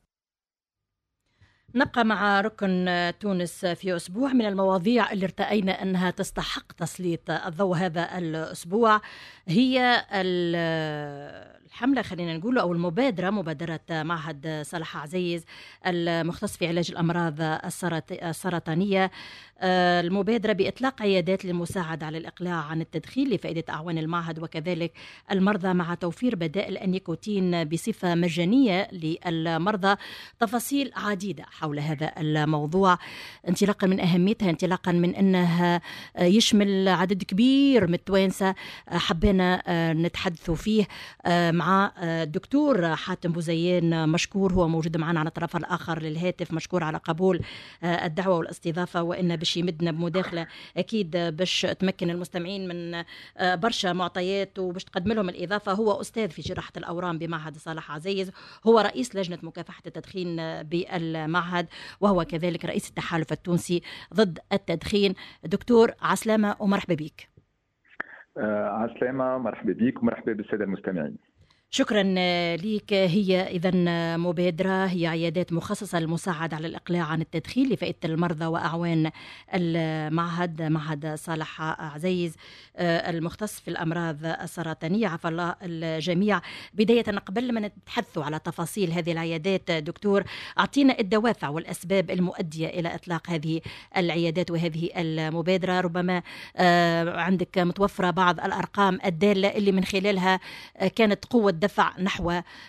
نبقى مع ركن تونس في أسبوع. من المواضيع اللي ارتأينا أنها تستحق تسليط الضوء هذا الأسبوع هي الحملة، خلينا نقول، أو مبادرة معهد صالح عزيز المختص في علاج الأمراض السرطانية. المبادرة بإطلاق عيادات للمساعدة على الإقلاع عن التدخين لفائدة أعوان المعهد وكذلك المرضى، مع توفير بدائل النيكوتين بصفة مجانية للمرضى. تفاصيل عديدة حول هذا الموضوع، انطلاقا من أهميتها، انطلاقا من أنها يشمل عدد كبير من التوانسة، حبينا نتحدثوا فيه مع الدكتور حاتم بوزيان. مشكور، هو موجود معنا على الطرف الآخر للهاتف. مشكور على قبول الدعوة والاستضافة، وإن باش يمدنا بمداخلة أكيد باش تمكن المستمعين من برشا معطيات وباش تقدم لهم الإضافة. هو أستاذ في جراحة الأورام بمعهد صالح عزيز، هو رئيس لجنة مكافحة التدخين بالمعهد، وهو كذلك رئيس التحالف التونسي ضد التدخين. دكتور عسلامة ومرحبا بك. عسلامة، مرحبا بك ومرحبا بالسادة المستمعين. شكرا لك. هي إذن مبادرة، هي عيادات مخصصة للمساعدة على الإقلاع عن التدخين لفائدة المرضى وأعوان المعهد، معهد صالح عزيز المختص في الأمراض السرطانية. عفى الله الجميع. بداية قبل ما نتحدثوا على تفاصيل هذه العيادات، دكتور أعطينا الدوافع والأسباب المؤدية إلى إطلاق هذه العيادات وهذه المبادرة. ربما عندك متوفرة بعض الأرقام الدالة اللي من خلالها كانت قوة دفع نحو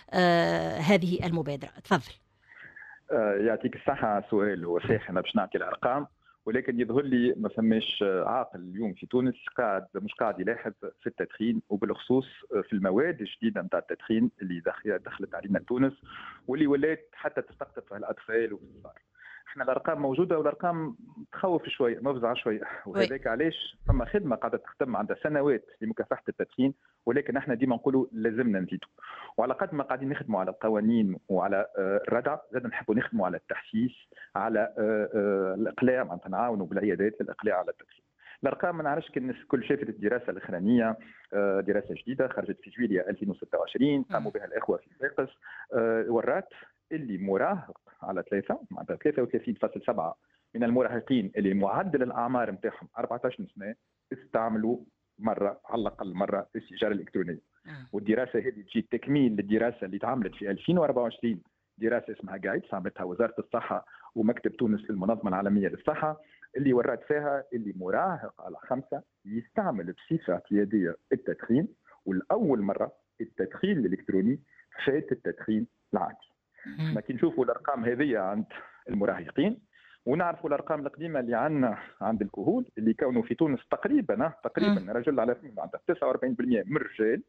هذه المبادرة. تفضل. يعطيك الصحة. سؤال هو صحيح، أنا باش نعطي الأرقام، ولكن يظهر لي ما فماش عاقل اليوم في تونس مش قاعد يلاحظ في التدخين، وبالخصوص في المواد الجديدة نتاع التدخين اللي دخلت علينا تونس واللي ولات حتى تستقطب في الأطفال والصغار. احنا الارقام موجوده والارقام تخوف شويه، مفزعه شويه، وهذاك علاش فما خدمه قاعده تخدم عندها سنوات لمكافحه التدخين، ولكن احنا ديما نقولوا لازمنا نزيدوا. وعلى قد ما قاعدين نخدموا على القوانين وعلى الردع، زاد نحبوا نخدموا على التحسيس، على الاقلاع، معناتها نعاونوا بالعيادات للاقلاع على التدخين. الارقام ما نعرفش كي الناس الكل شافت الدراسه الاخرانيه، دراسه جديده خرجت في جويلية 2026 قاموا بها الاخوه في صفاقس، ورات اللي مراهق على 3 معناتها 33.7 من المراهقين اللي معدل الاعمار نتاعهم 14 سنه استعملوا مره على الاقل مره السيجاره الالكترونيه. والدراسه هذه تجي تكميل للدراسه اللي تعملت في 2024، دراسه اسمها جايدز عملتها وزاره الصحه ومكتب تونس للمنظمه العالميه للصحه، اللي ورات فيها اللي مراهق على 5 يستعمل بصفه اعتياديه التدخين، والاول مره التدخين الالكتروني فات التدخين العادي. احنا كي نشوفوا الارقام هذه عند المراهقين ونعرفوا الارقام القديمه اللي عندنا عند الكهول اللي كانوا في تونس تقريبا رجل على عندها 49% من الرجال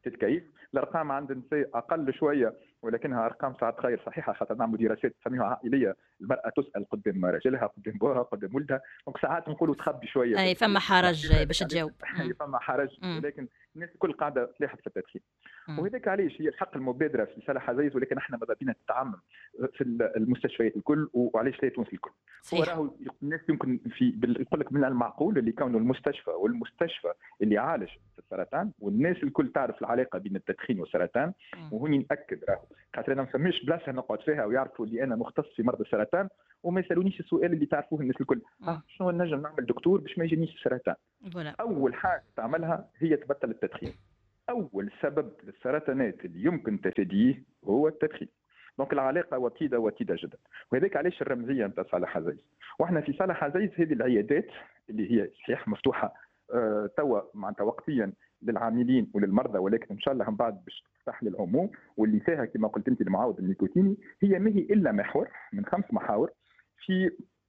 تتكيف. الارقام عند النساء اقل شويه ولكنها ارقام ساعات غير صحيحه، خاطر نعملوا دراسات نسميوها عائليه، المراه تسال قدام راجلها قدام بوها قدام ولدها، دونك ساعات نقولوا تخبي شويه. اي فما حرج باش تجاوب. فما حرج، ولكن الناس الكل قاعده تلاحظ في التدخين. وهذاك علاش هي الحق المبادره في صالح عزيز، ولكن احنا ماذا بينا تتعمم في المستشفيات الكل، وعلاش لا تونس الكل. هو راهو الناس يمكن يقول لك من المعقول اللي كونه المستشفى اللي يعالج في السرطان، والناس الكل تعرف العلاقه بين التدخين والسرطان، وهوني ناكد راهو خاطر انا ما فماش بلاصه نقعد فيها ويعرفوا اللي انا مختص في مرضى السرطان وما يسالونيش السؤال اللي تعرفوه الناس الكل، شنو نجم نعمل دكتور باش ما يجينيش السرطان. اول حاجه تعملها هي تبطل التدخين. اول سبب للسرطانات اللي يمكن تفاديه هو التدخين. دونك العلاقه وطيده جدا، وهذاك علاش الرمزيه نتاع صالح عزيز. واحنا في صالح عزيز هذه العيادات اللي هي صحيح مفتوحه توا معناتها وقتيا للعاملين وللمرضى، ولكن ان شاء الله من بعد باش تفتح للعموم، واللي فيها كما قلت انت المعاود النيكوتيني هي ما هي الا محور من 5 محاور. في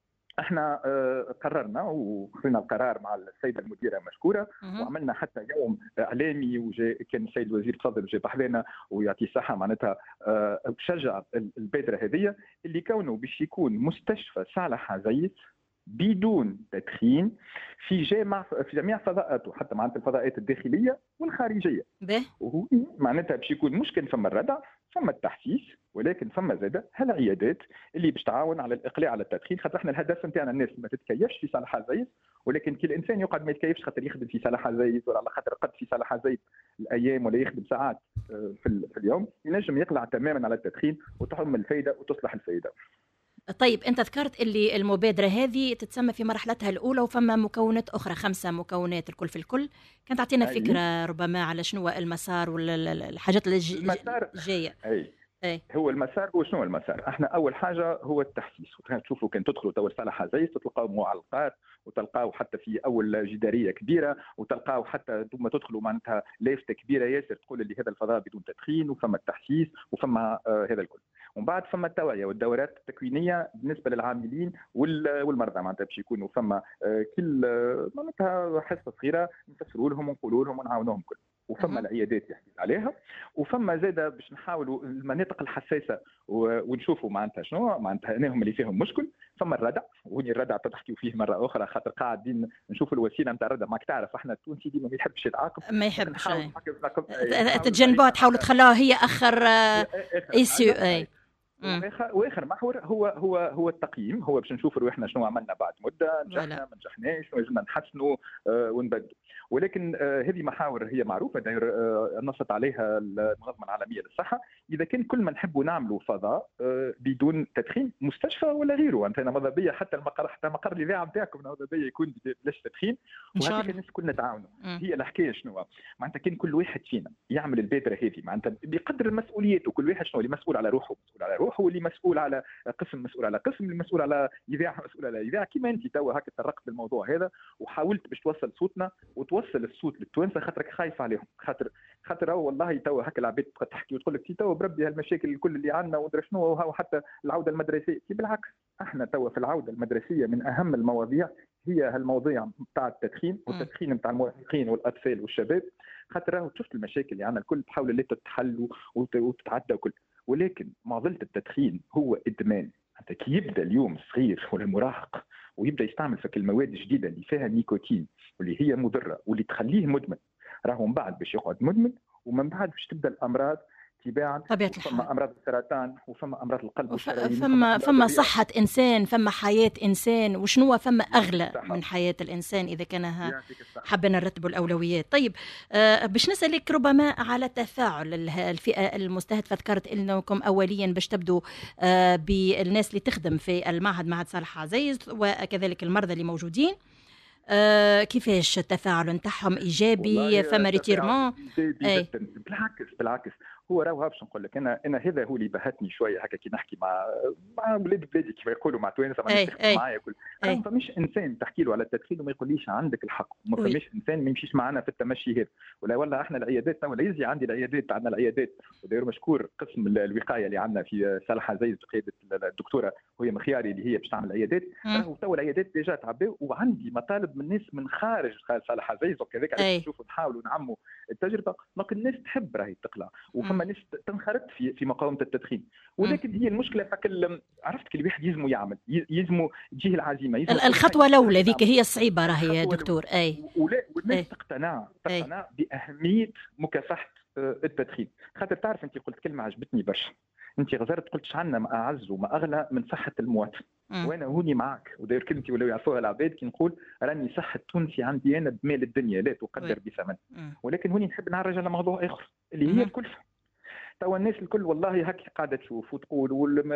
احنا قررنا وخذنا القرار مع السيده المديره مشكوره، وعملنا حتى يوم اعلامي، وجاء كان السيد الوزير تفضل وجاء بحذانا ويعطي الصحه، معناتها شجع البادره هذه اللي كونه باش يكون مستشفى صالح عزيز بدون تدخين في جميع فضاءاته، حتى معناتها الفضاءات الداخليه والخارجيه. وهو معناتها باش يكون مش كان فما الردع، فما التحسيس، ولكن فما زاده هالعيادات اللي باش تعاون على الاقلاع على التدخين. خاطر احنا الهدف نتاعنا الناس ما تتكيفش في صالح عزيز، ولكن كل انسان يقعد ما يتكيفش خاطر يخدم في صالح عزيز، ولا على خاطر قد في صالح عزيز الايام ولا يخدم ساعات في اليوم، ينجم يقلع تماما على التدخين وتحمل الفائده وتصلح الفائده. طيب انت ذكرت اللي المبادره هذه تتسمى في مرحلتها الاولى وفما مكونات اخرى، 5 مكونات الكل في الكل. كانت تعطينا فكره ربما على شنو المسار والحاجات اللي جايه. هو المسار هو شنو المسار؟ احنا اول حاجه هو التحسيس. تشوفوا كان تدخلوا تو صالح عزيز تلقاو معلقات، وتلقاو حتى في اول جداريه كبيره، وتلقاو حتى ثم تدخلوا معناتها لافته كبيره ياسر تقول اللي هذا الفضاء بدون تدخين، وفما التحسيس وفما هذا الكل. ومن بعد فما التوعيه والدورات التكوينيه بالنسبه للعاملين والمرضى، معناتها باش يكونوا فما كل معناتها حصه صغيره نفسروا لهم ونقولوا لهم ونعاونوهم كل. وفما العيادات يحكي عليها، وفما زاده باش نحاولوا المناطق الحساسه ونشوفوا معناتها شنو معناتها انهم اللي فيهم مشكل. فما الردع، وهني الردع تحكيوا فيه مره اخرى خاطر قاعدين نشوفوا الوسيله نتاع الردع. ماك تعرف احنا التونسي ديما ما يحبش يتعاقب، ما يحبش تتجنبوها، تحاولوا تخلوها هي اخر ايسيو. واخر محور هو التقييم، هو باش نشوفوا روحنا شنو عملنا بعد مده، نجحنا ما نجحناش، لازمنا نحسنوا ونبدلوا. ولكن هذه محاور هي معروفه داير نصت عليها المنظمه العالميه للصحه. اذا كان كل ما نحبوا نعملوا فضاء بدون تدخين، مستشفى ولا غيره، انت ماذا بيا حتى مقر الاذاعه نتاعكم ماذا بيا يكون بلاش تدخين، وهذيك الناس كلنا تعاونوا. هي الحكايه شنو معناتها؟ كان كل واحد فينا يعمل البادره هذه معناتها بقدر مسؤوليته، كل واحد شنو اللي مسؤول على روحه مسؤول على روحه، واللي مسؤول على قسم مسؤول على قسم، اللي مسؤول على اذاعه مسؤول على اذاعه. كيما انت توا هكا تطرقت للموضوع هذا وحاولت باش توصل صوتنا وتوصل الصوت للتوانسه، خاطرك خايف عليهم، خاطر والله توا هكا العباد تحكي وتقول لك توا بربي هالمشاكل الكل اللي عندنا ودرا شنو، وحتى العوده المدرسيه. بالعكس احنا توا في العوده المدرسيه من اهم المواضيع هي هالمواضيع نتاع التدخين، والتدخين نتاع المراهقين والاطفال والشباب. خاطر شفت المشاكل اللي عندنا الكل تحاول اللي تتحل وتتعدى وكل، ولكن معضله التدخين هو ادمان. انت كي يبدا اليوم الصغير ولا المراهق ويبدا يستعمل فك المواد الجديده اللي فيها نيكوتين واللي هي مضره واللي تخليه مدمن، راهو من بعد باش يقعد مدمن، ومن بعد باش تبدا الامراض تباعا. فما امراض السرطان، وفما امراض القلب والشرايين، فما صحه انسان، فما حياه انسان، وشنو فما اغلى من حياه الانسان اذا كان حابين نرتبوا الاولويات. طيب باش نسالك ربما على تفاعل الفئه المستهدفه. ذكرت انكم اوليا باش تبدوا بالناس اللي تخدم في المعهد، معهد صالح عزيز، وكذلك المرضى اللي موجودين. كيفاش التفاعل نتاعهم ايجابي؟ فما ريتيرمون؟ بالعكس هو راهو باش نقول لك انا هذا هو اللي بهتني شويه هكا كي نحكي مع ولاد بلادي كيف يقولوا مع توانسه معايا كل ما فماش انسان تحكي له على التدخين وما يقوليش عندك الحق، وما فماش انسان ما يمشيش معنا في التمشي هذا. ولا احنا العيادات ولا يزي عندي العيادات، عندنا العيادات وداير مشكور قسم الوقايه اللي عندنا في صالح عزيز بقياده الدكتوره وهي مخياري اللي هي باش تعمل عيادات. راهو تو العيادات ديجا تعبوا، وعندي مطالب من الناس من خارج صالح عزيز وكذلك عشان نشوفوا نحاولوا نعموا التجربه. دونك الناس تحب راهي تقلع، وفما ناس تنخرط في مقاومه التدخين. ولكن هي المشكله عرفت كل واحد يلزموا يعمل، يلزموا تجيه العزيمه، الخطوه الاولى ذيك هي الصعيبه راهي يا دكتور. والناس تقتنع باهميه مكافحه التدخين. خاطر تعرف انت قلت كلمه عجبتني برشا، انت غزرت قلت عندنا ما اعز وما اغلى من صحه المواطن. وانا هوني معك وداير كلمتي ولا يعرفوها العباد كي نقول راني صحه تونسي عندي انا بمال الدنيا لا تقدر بثمن. ولكن هوني نحب نعرج على موضوع اخر اللي هي الكلفه. توا الناس الكل والله هكا قاعده تشوف وتقول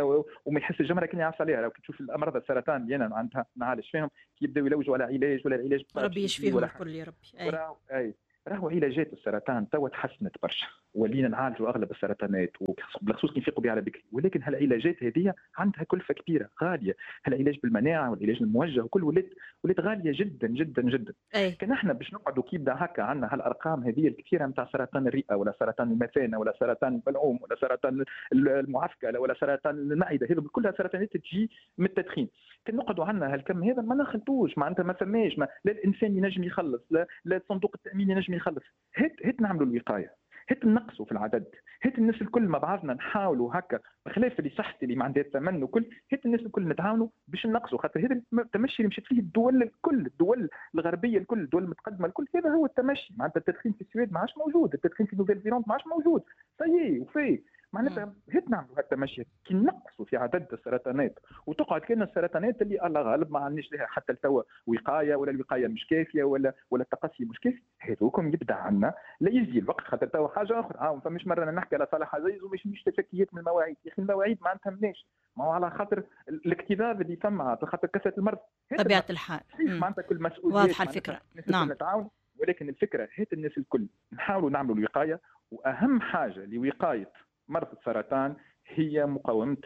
وما يحس الجمره كان يعرف عليها. لو تشوف الامراض السرطان اللي انا معناتها نعالج فيهم كي يبداو يلوجوا على علاج ولا العلاج ربي يشفيهم الكل يا ربي. راهو علاجات السرطان توا تحسنت برشا، ولينا نعالجوا اغلب السرطانات وبالخصوص كي نفيقوا بها على بكري. ولكن هالعلاجات هذه عندها كلفه كبيره غاليه. هالعلاج بالمناعه والعلاج الموجه وكل ولات غاليه جدا جدا جدا. كان احنا باش نقعدوا كي بدا هكا عندنا هالارقام هذه الكثيره نتاع سرطان الرئه ولا سرطان المثانه ولا سرطان البلعوم ولا سرطان المعفكه ولا سرطان المعده، هذو كلها سرطانات تجي من التدخين. كان نقعدوا عندنا هالكم هذا ما نخلطوش، معناتها ما فماش لا الانسان ينجم يخلص لا صندوق التامين ينجم يخلص. هات نعملوا الوقايه، هات نقصوا في العدد، هات الناس الكل مع بعضنا نحاولوا هكا بخلاف اللي صحتي اللي ما عندها ثمن وكل، هات الناس الكل نتعاونوا باش نقصوا. خاطر هذا التمشي اللي مشيت فيه الدول الكل، الدول الغربيه الكل، الدول المتقدمه الكل، هذا هو التمشي. معناتها التدخين في السويد ما عادش موجود، التدخين في نوفيل زيلاند ما عادش موجود، صحيح وفي معناتها هات نعملوا هالتمشي كي نقصوا في عدد السرطانات وتقعد كان السرطانات اللي الله غالب ما عندناش لها حتى التوا وقايه ولا الوقايه مش كافيه ولا التقصي مش كافي. هذوكم يبدا عندنا لا يجي الوقت. خاطر توا حاجه اخرى فمش مره نحكي على صالح عزيز ومش تفكيات من المواعيد. يا اخي المواعيد ما نفهمناش، ما هو على خاطر الاكتظاظ اللي فما، خاطر كثره المرض طبيعه الحال. معناتها كل مسؤوليه واضحه الفكره. نعم نتعاون. ولكن الفكره هات الناس الكل نحاولوا نعملوا الوقايه. واهم حاجه لوقايه مرض السرطان هي مقاومة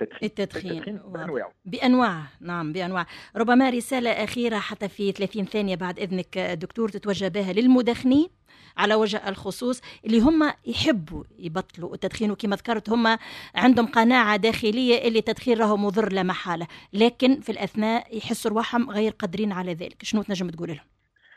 التدخين بأنواعه. نعم بأنواع. ربما رسالة أخيرة حتى في 30 ثانية بعد إذنك دكتور تتوجه بها للمدخنين على وجه الخصوص اللي هم يحبوا يبطلوا التدخين، وكما ذكرت هم عندهم قناعة داخلية اللي التدخين راهو مضر لا محالة، لكن في الأثناء يحسوا رواحهم غير قادرين على ذلك. شنو تنجم تقول لهم؟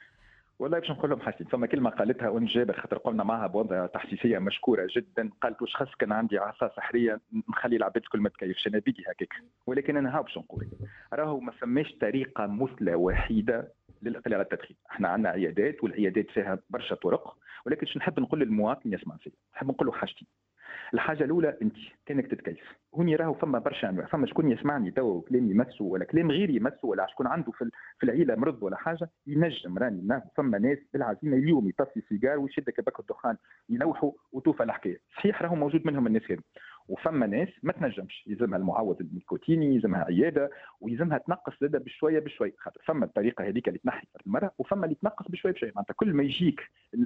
والله باش نقول لهم حسين، فما كلمه قالتها أون جابر خاطر قلنا معها بوضع تحسيسيه مشكوره جدا. قالت واش خاص كان عندي عصا سحريه نخلي العباد الكل ما تكيفش انا بيدي هكاك. ولكن انا ها باش نقول راهو ما فماش طريقه مثلى وحيده للاقلاع على التدخين. احنا عندنا عيادات والعيادات فيها برشا طرق، ولكن شو نحب نقول للمواطن يسمع فيا، نحب نقول له حاجتين. الحاجه الاولى انت كانك تتكيف. هوني راهو فما برشا انواع، فما شكون يسمعني تو كلام يمسه ولا كلام غير يمسه ولا شكون عنده في العيله مرض ولا حاجه ينجم راني فما ناس بالعزيمه اليوم يطفي سيجار ويشد كباك الدخان يلوحوا وتوفى الحكايه. صحيح راهو موجود منهم الناس هذه، وفما ناس ما تنجمش، يلزمها المعوض النيكوتيني، يلزمها عياده، ويلزمها تنقص زاده بشويه بشويه. خاطر فما الطريقه هذيك اللي تنحي المراه، وفما اللي تنقص بشويه بشويه. معناتها كل ما يجيك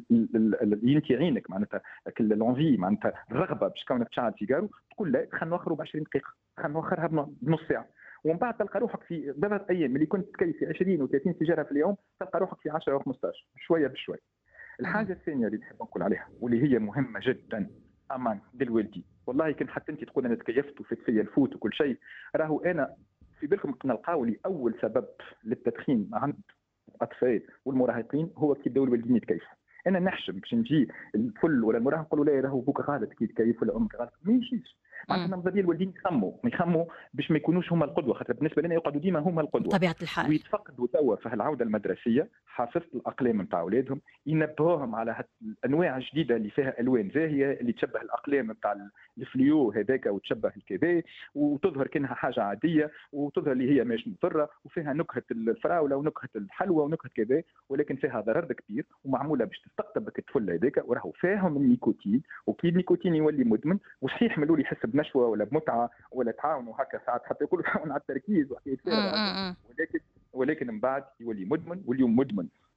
ينتي عينك معناتها لونفي معناتها الرغبه باش كونك تشعل سيجارو تقول لا خلينا نوخروا ب 20 دقيقه، خلينا نوخرها بنص ساعه، ومن بعد تلقى روحك في 3 ايام اللي كنت تكيف 20 و30 سيجاره في اليوم تلقى روحك في 10 و15 شويه بشويه. الحاجه الثانيه اللي نحب نقول عليها واللي هي مهمه جدا، امان للوالدين. والله كان حتى انت تقول انا تكيفت وفيت فيا الفوت وكل شيء، راهو انا في بالكم نلقاو لي اول سبب للتدخين عند الاطفال والمراهقين هو كي يبداو الوالدين يتكيفوا. انا نحشم باش نجي الطفل ولا المراهق نقول له لا راهو بوك غلط كي يتكيف ولا امك غلط، ما يمشيش. معناتها ماذا بيا الوالدين يخموا باش ما يكونوش هما القدوه، خاطر بالنسبه لنا يقعدوا ديما هما القدوه طبيعه الحال. ويتفقدوا توا في العوده المدرسيه حافظه الاقلام نتاع اولادهم، ينبهوهم على الانواع الجديده اللي فيها الوان زاهيه اللي تشبه الاقلام نتاع الفليو هذاك وتشبه الكذا وتظهر كانها حاجه عاديه وتظهر اللي هي مش مضره وفيها نكهه الفراوله ونكهه الحلوى ونكهه كذا، ولكن فيها ضرر كبير ومعموله باش تستقطبك الطفل هذاك وراهو فيهم النيكوتين، وكي النيكوتين يولي مدمن وصحيح من الاول يحس بنشوه ولا بمتعه ولا تعاون وهكا ساعات حتى يقولوا تعاون على التركيز وحكايه ولكن من بعد يولي مدمن، واليوم مدمن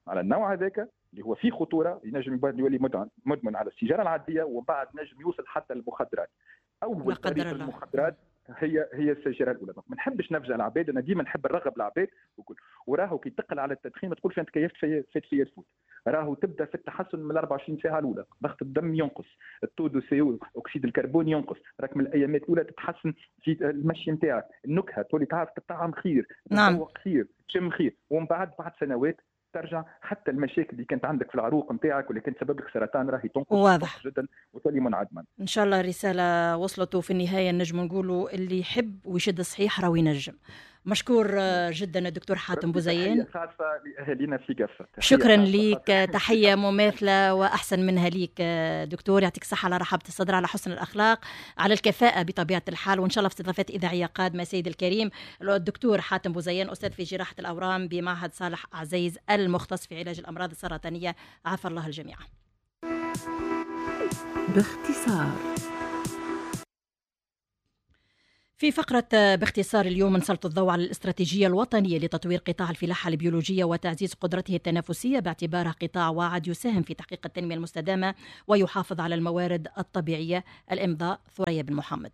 على النوع هذاك اللي هو فيه خطوره، ينجم يولي مدمن على السيجاره العاديه، وبعد نجم يوصل حتى للمخدرات. اول طريقه المخدرات هي السيجاره الاولى. ما نحبش نفجع العباد، انا ديما نحب نرغب العباد وراهو كي تقل على التدخين ما تقولش انت كيفت فيا تفوت، راهو تبدا في التحسن من 24 ساعه الاولى، ضغط الدم ينقص، التو دو سي او اكسيد الكربون ينقص، راك من الايامات الاولى تتحسن في المشي نتاعك، النكهه تولي تعرف تطعم خير، تذوق خير، تشم خير، ومن بعد سنوات ترجع حتى المشاكل اللي كانت عندك في العروق نتاعك واللي كانت سبب لك سرطان راهي تنقص واضح جدا وتولي منعدما. ان شاء الله رساله وصلت، وفي النهايه نجم نقولوا اللي يحب ويشد صحيح راهو ينجم. مشكور جدا الدكتور حاتم بوزيان، تحية خاصة لأهالينا في قفة. شكرا ليك، تحية مماثلة وأحسن منها ليك دكتور، يعطيك الصحة على رحابة الصدر، على حسن الأخلاق، على الكفاءة بطبيعة الحال، وإن شاء الله في استضافات إذاعية قادمة. سيد الكريم الدكتور حاتم بوزيان، أستاذ في جراحة الأورام بمعهد صالح عزيز المختص في علاج الأمراض السرطانية، عافى الله الجميع. باختصار. في فقرة باختصار اليوم نسلط الضوء على الاستراتيجية الوطنية لتطوير قطاع الفلاحة البيولوجية وتعزيز قدرته التنافسية باعتباره قطاع واعد يساهم في تحقيق التنمية المستدامة ويحافظ على الموارد الطبيعية. الإمضاء ثريا بن محمد.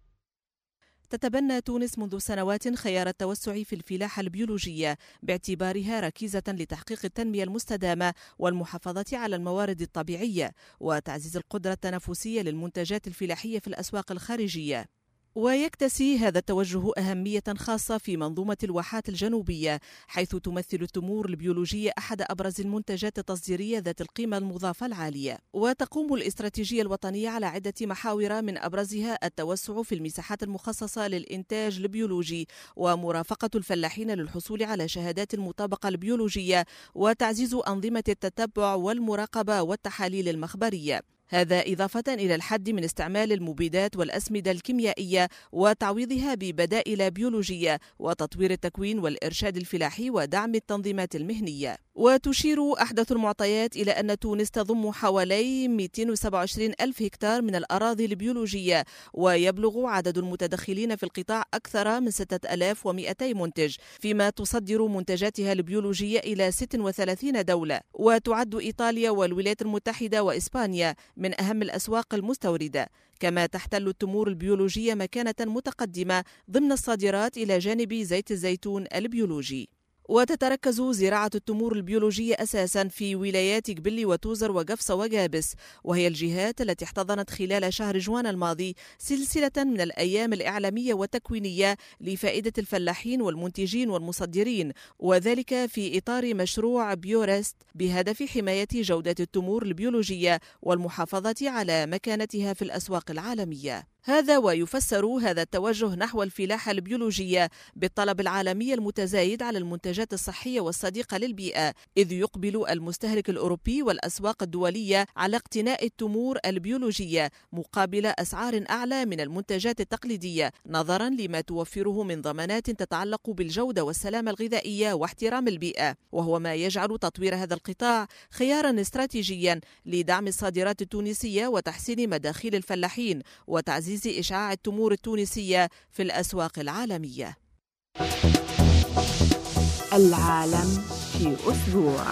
تتبنى تونس منذ سنوات خيار التوسع في الفلاحة البيولوجية باعتبارها ركيزة لتحقيق التنمية المستدامة والمحافظة على الموارد الطبيعية وتعزيز القدرة التنافسية للمنتجات الفلاحية في الأسواق الخارجية. ويكتسي هذا التوجه أهمية خاصة في منظومة الواحات الجنوبية، حيث تمثل التمور البيولوجية أحد أبرز المنتجات التصديرية ذات القيمة المضافة العالية. وتقوم الاستراتيجية الوطنية على عدة محاور، من أبرزها التوسع في المساحات المخصصة للإنتاج البيولوجي ومرافقة الفلاحين للحصول على شهادات المطابقة البيولوجية وتعزيز أنظمة التتبع والمراقبة والتحاليل المخبرية. هذا إضافة إلى الحد من استعمال المبيدات والأسمدة الكيميائية وتعويضها ببدائل بيولوجية وتطوير التكوين والإرشاد الفلاحي ودعم التنظيمات المهنية. وتشير أحدث المعطيات إلى أن تونس تضم حوالي 227 ألف هكتار من الأراضي البيولوجية، ويبلغ عدد المتدخلين في القطاع أكثر من 6200 منتج، فيما تصدر منتجاتها البيولوجية إلى 36 دولة. وتعد إيطاليا والولايات المتحدة وإسبانيا من أهم الأسواق المستوردة، كما تحتل التمور البيولوجية مكانة متقدمة ضمن الصادرات إلى جانب زيت الزيتون البيولوجي. وتتركز زراعة التمور البيولوجية أساسا في ولايات قبلي وتوزر وقفصة وقابس، وهي الجهات التي احتضنت خلال شهر جوان الماضي سلسلة من الأيام الإعلامية والتكوينية لفائدة الفلاحين والمنتجين والمصدرين، وذلك في إطار مشروع بيورست بهدف حماية جودة التمور البيولوجية والمحافظة على مكانتها في الأسواق العالمية. هذا ويفسر هذا التوجه نحو الفلاحة البيولوجية بالطلب العالمي المتزايد على المنتجات الصحية والصديقة للبيئة، إذ يقبل المستهلك الأوروبي والأسواق الدولية على اقتناء التمور البيولوجية مقابل أسعار أعلى من المنتجات التقليدية، نظرا لما توفره من ضمانات تتعلق بالجودة والسلامة الغذائية واحترام البيئة، وهو ما يجعل تطوير هذا القطاع خيارا استراتيجيا لدعم الصادرات التونسية وتحسين مداخيل الفلاحين وتعزيز إشعاع التمور التونسية في الأسواق العالمية. العالم في أسبوع.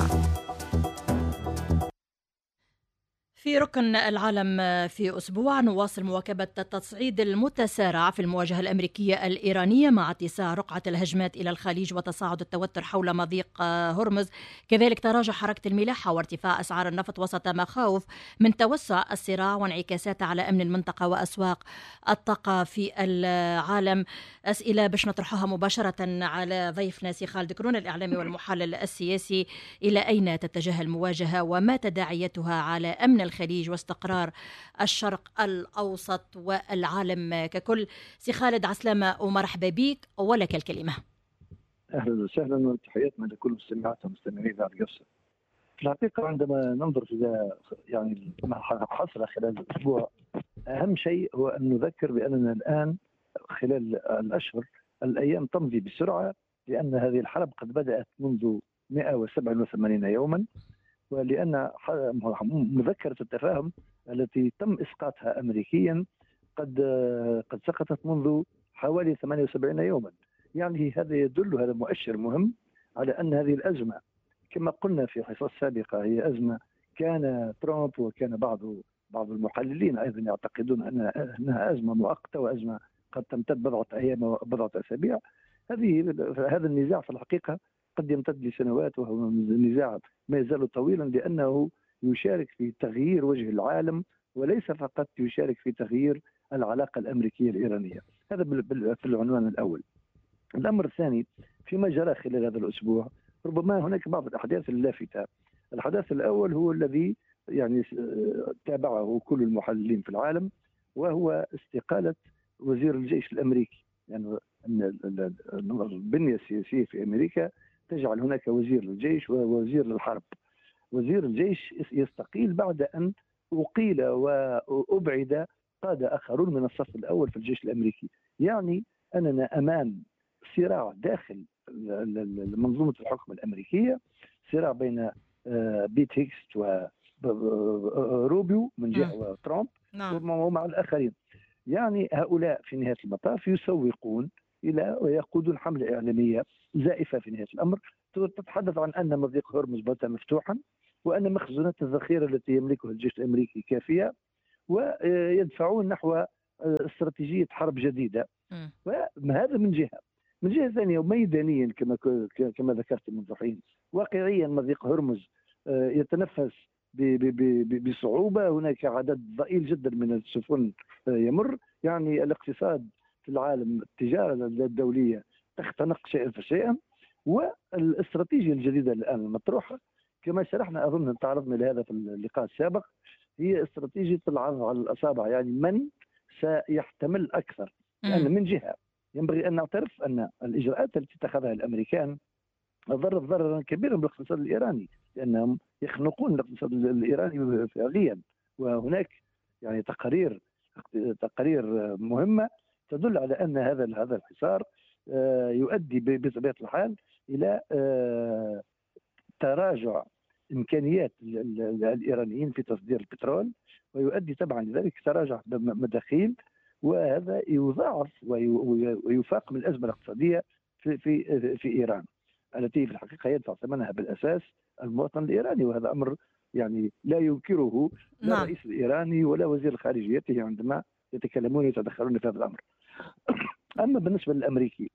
في ركن العالم في أسبوع نواصل مواكبة التصعيد المتسارع في المواجهة الأمريكية الإيرانية مع اتساع رقعة الهجمات إلى الخليج وتصاعد التوتر حول مضيق هرمز، كذلك تراجع حركة الملاحة وارتفاع أسعار النفط وسط مخاوف من توسع الصراع وانعكاساته على أمن المنطقة وأسواق الطاقة في العالم. أسئلة باش نطرحها مباشرة على ضيفنا سي خالد كرون الإعلامي والمحلل السياسي. إلى أين تتجه المواجهة وما تداعياتها على أمن الخليج واستقرار الشرق الأوسط والعالم ككل؟ سي خالد عسلامة ومرحبا بك ولك الكلمة. أهلا وسهلا وتحياتنا لكل مستمعات ومستمعين إذاعة قفصة. في الحقيقة عندما ننظر في يعني ما حصل خلال الأسبوع، أهم شيء هو أن نذكر بأننا الآن خلال الأشهر الأيام تمضي بسرعة، لأن هذه الحرب قد بدأت منذ 187 يوما، ولأن مذكرة التفاهم التي تم إسقاطها أمريكيا قد سقطت منذ حوالي 78 يوما. يعني هذا يدل، هذا مؤشر مهم على أن هذه الأزمة كما قلنا في حصص سابقة هي أزمة كان ترامب وكان بعض المحللين أيضا يعتقدون أنها أزمة مؤقتة وأزمة قد تمتد بضعة أيام وبضعة أسابيع. هذا النزاع في الحقيقة قد يمتد لسنوات، وهو نزاع ما يزال طويلا لأنه يشارك في تغيير وجه العالم وليس فقط يشارك في تغيير العلاقة الأمريكية الإيرانية. هذا في العنوان الأول. الأمر الثاني فيما جرى خلال هذا الأسبوع ربما هناك بعض الأحداث اللافتة. الحدث الأول هو الذي يعني تابعه كل المحللين في العالم، وهو استقالة وزير الجيش الأمريكي. يعني البنية السياسية في أمريكا تجعل هناك وزير للجيش ووزير للحرب. وزير الجيش يستقيل بعد أن أقيل وأبعد قادة آخرون من الصف الأول في الجيش الأمريكي. يعني أننا أمام صراع داخل منظومة الحكم الأمريكية، صراع بين بيت هيكست وروبيو من جهة وترامب ومع الآخرين. يعني هؤلاء في نهاية المطاف يسوقون إلى ويقودون حملة إعلامية زائفة في نهاية الأمر تتحدث عن أن مضيق هرمز بات مفتوحا، وأن مخزونات الذخيرة التي يملكها الجيش الأمريكي كافية، ويدفعون نحو استراتيجية حرب جديدة. وهذا من جهة. من جهة ثانية وميدانيا كما ذكرت منذ حين، واقعيا مضيق هرمز يتنفس بصعوبة. هناك عدد ضئيل جدا من السفن يمر. يعني الاقتصاد في العالم، التجارة الدولية تختنق شيئا فشيئا. والاستراتيجية الجديدة الآن المطروحة كما شرحنا، أظن تعرضنا لهذا في اللقاء السابق، هي استراتيجية العرض على الأصابع. يعني من سيحتمل أكثر. لأن من جهة ينبغي أن نعترف أن الإجراءات التي اتخذها الأمريكان ضرت ضررا كبيرا بالاقتصاد الإيراني، لأنهم يخنقون الاقتصاد الإيراني فعليا. وهناك يعني تقارير مهمة تدل على أن هذا الحصار يؤدي بطبيعة الحال إلى تراجع إمكانيات الإيرانيين في تصدير البترول، ويؤدي طبعا لذلك تراجع مداخيل، وهذا يضاعف ويفاقم الأزمة الاقتصادية في إيران التي في الحقيقة يدفع ثمنها بالأساس المواطن الإيراني. وهذا أمر يعني لا ينكره لا الرئيس الإيراني ولا وزير خارجيته عندما يتكلمون ويتدخلون في هذا الأمر. أما بالنسبة للأمريكي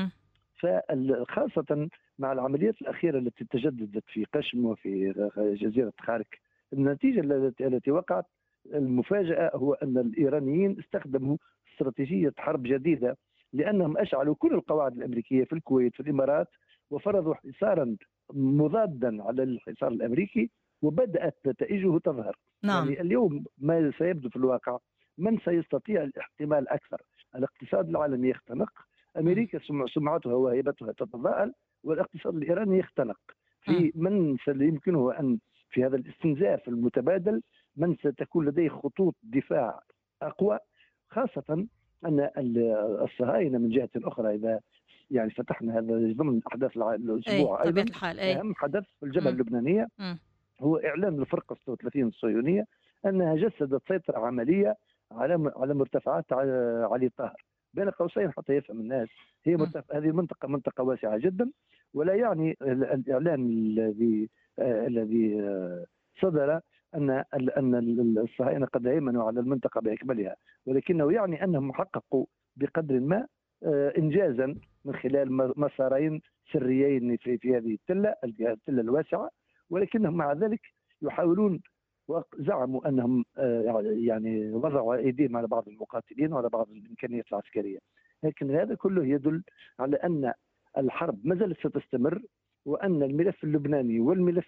فخاصة مع العمليات الأخيرة التي تجددت في قشم وفي جزيرة خارك، النتيجة التي وقعت المفاجأة هو أن الإيرانيين استخدموا استراتيجية حرب جديدة، لأنهم أشعلوا كل القواعد الأمريكية في الكويت في الإمارات وفرضوا حصارا مضادا على الحصار الأمريكي، وبدأت نتائجه تظهر. يعني اليوم ما سيبدو في الواقع من سيستطيع الاحتمال أكثر. الاقتصاد العالمي يختنق، أمريكا سمعتها وهيبتها تتضاءل، والاقتصاد الإيراني يختنق. في من يمكنه أن في هذا الاستنزاف المتبادل من ستكون لديه خطوط دفاع أقوى، خاصة أن الصهاينة من جهة أخرى إذا يعني فتحنا هذا ضمن أحداث الأسبوع أيضا أهم حدث في الجبهة اللبنانية هو إعلان الفرقة 36 الصهيونية أنها جسدت سيطرة عملية على مرتفعات علي طاهر. بين قوسين حتى يفهم الناس، هذه منطقة واسعة جدا، ولا يعني الإعلان الذي صدر أن الصهاينة قد هيمنوا على المنطقة بأكملها، ولكنه يعني أنهم حققوا بقدر ما إنجازا من خلال مسارين سريين في هذه التلة الواسعة، ولكنهم مع ذلك يحاولون وزعموا أنهم يعني وضعوا أيديهم على بعض المقاتلين وعلى بعض الإمكانيات العسكرية. لكن هذا كله يدل على أن الحرب ما زالت ستستمر، وأن الملف اللبناني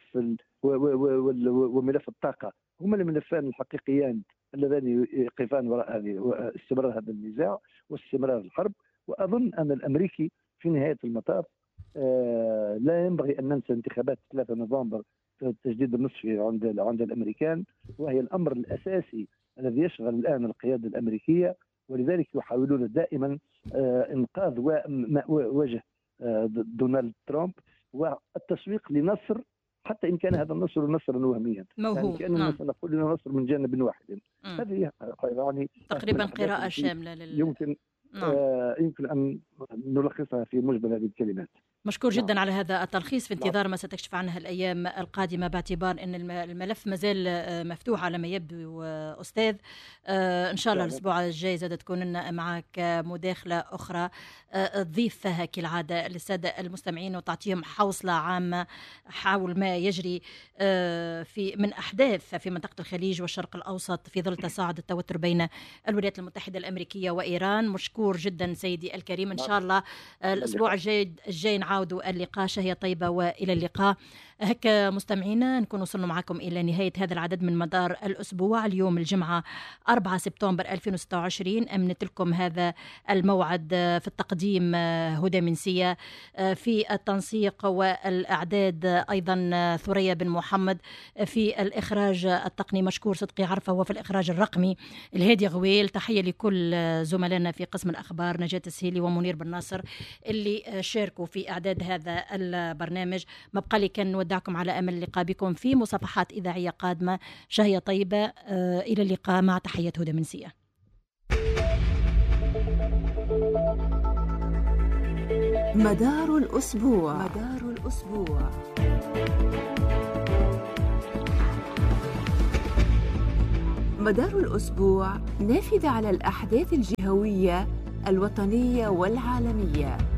وملف الطاقة هما الملفان الحقيقيان اللذان يقفان وراء استمرار هذا النزاع واستمرار الحرب. وأظن أن الأمريكي في نهاية المطاف لا ينبغي أن ننسى انتخابات 3 نوفمبر التجديد النصفي عند الأمريكان، وهي الأمر الأساسي الذي يشغل الآن القيادة الأمريكية، ولذلك يحاولون دائما إنقاذ وجه دونالد ترامب والتسويق لنصر، حتى إن كان هذا النصر نصرا وهميا، يعني كأننا سنقول لنا نصر من جانب واحد. هذه يعني تقريبا قراءة شاملة يمكن يمكن أن نلخصها في مجمل هذه الكلمات. مشكور جدا على هذا التلخيص، في انتظار ما ستكشف عنها الأيام القادمة، باعتبار أن الملف مازال مفتوح على ما يبدو. أستاذ إن شاء الله الأسبوع الجاي زادت تكون لنا معك مداخلة أخرى تضيف فيها كالعادة للسادة المستمعين وتعطيهم حوصلة عامة حول ما يجري من أحداث في منطقة الخليج والشرق الأوسط في ظل تصاعد التوتر بين الولايات المتحدة الأمريكية وإيران. مشكور جدا سيدي الكريم، إن شاء الله الأسبوع الجاي نعاودوا اللقاء. شهية طيبة وإلى اللقاء. هكا مستمعينا نكون وصلنا معكم إلى نهاية هذا العدد من مدار الأسبوع. اليوم الجمعة 4 سبتمبر 2026. أمنت لكم هذا الموعد في التقديم هدى منسية، في التنسيق والإعداد أيضا ثريا بن محمد، في الإخراج التقني مشكور صدقي عرفة، وفي الإخراج الرقمي الهادي غويل. تحية لكل زملائنا في قسم الأخبار نجاة السهيلي ومنير بن ناصر اللي شاركوا في إعداد هذا البرنامج. ما بقى لي كان نودعكم على أمل اللقاء بكم في مصافحات إذاعية قادمة. شهية طيبة، إلى اللقاء، مع تحية هدى منسية. مدار الأسبوع. مدار الأسبوع نافذة على الأحداث الجهوية الوطنية والعالمية.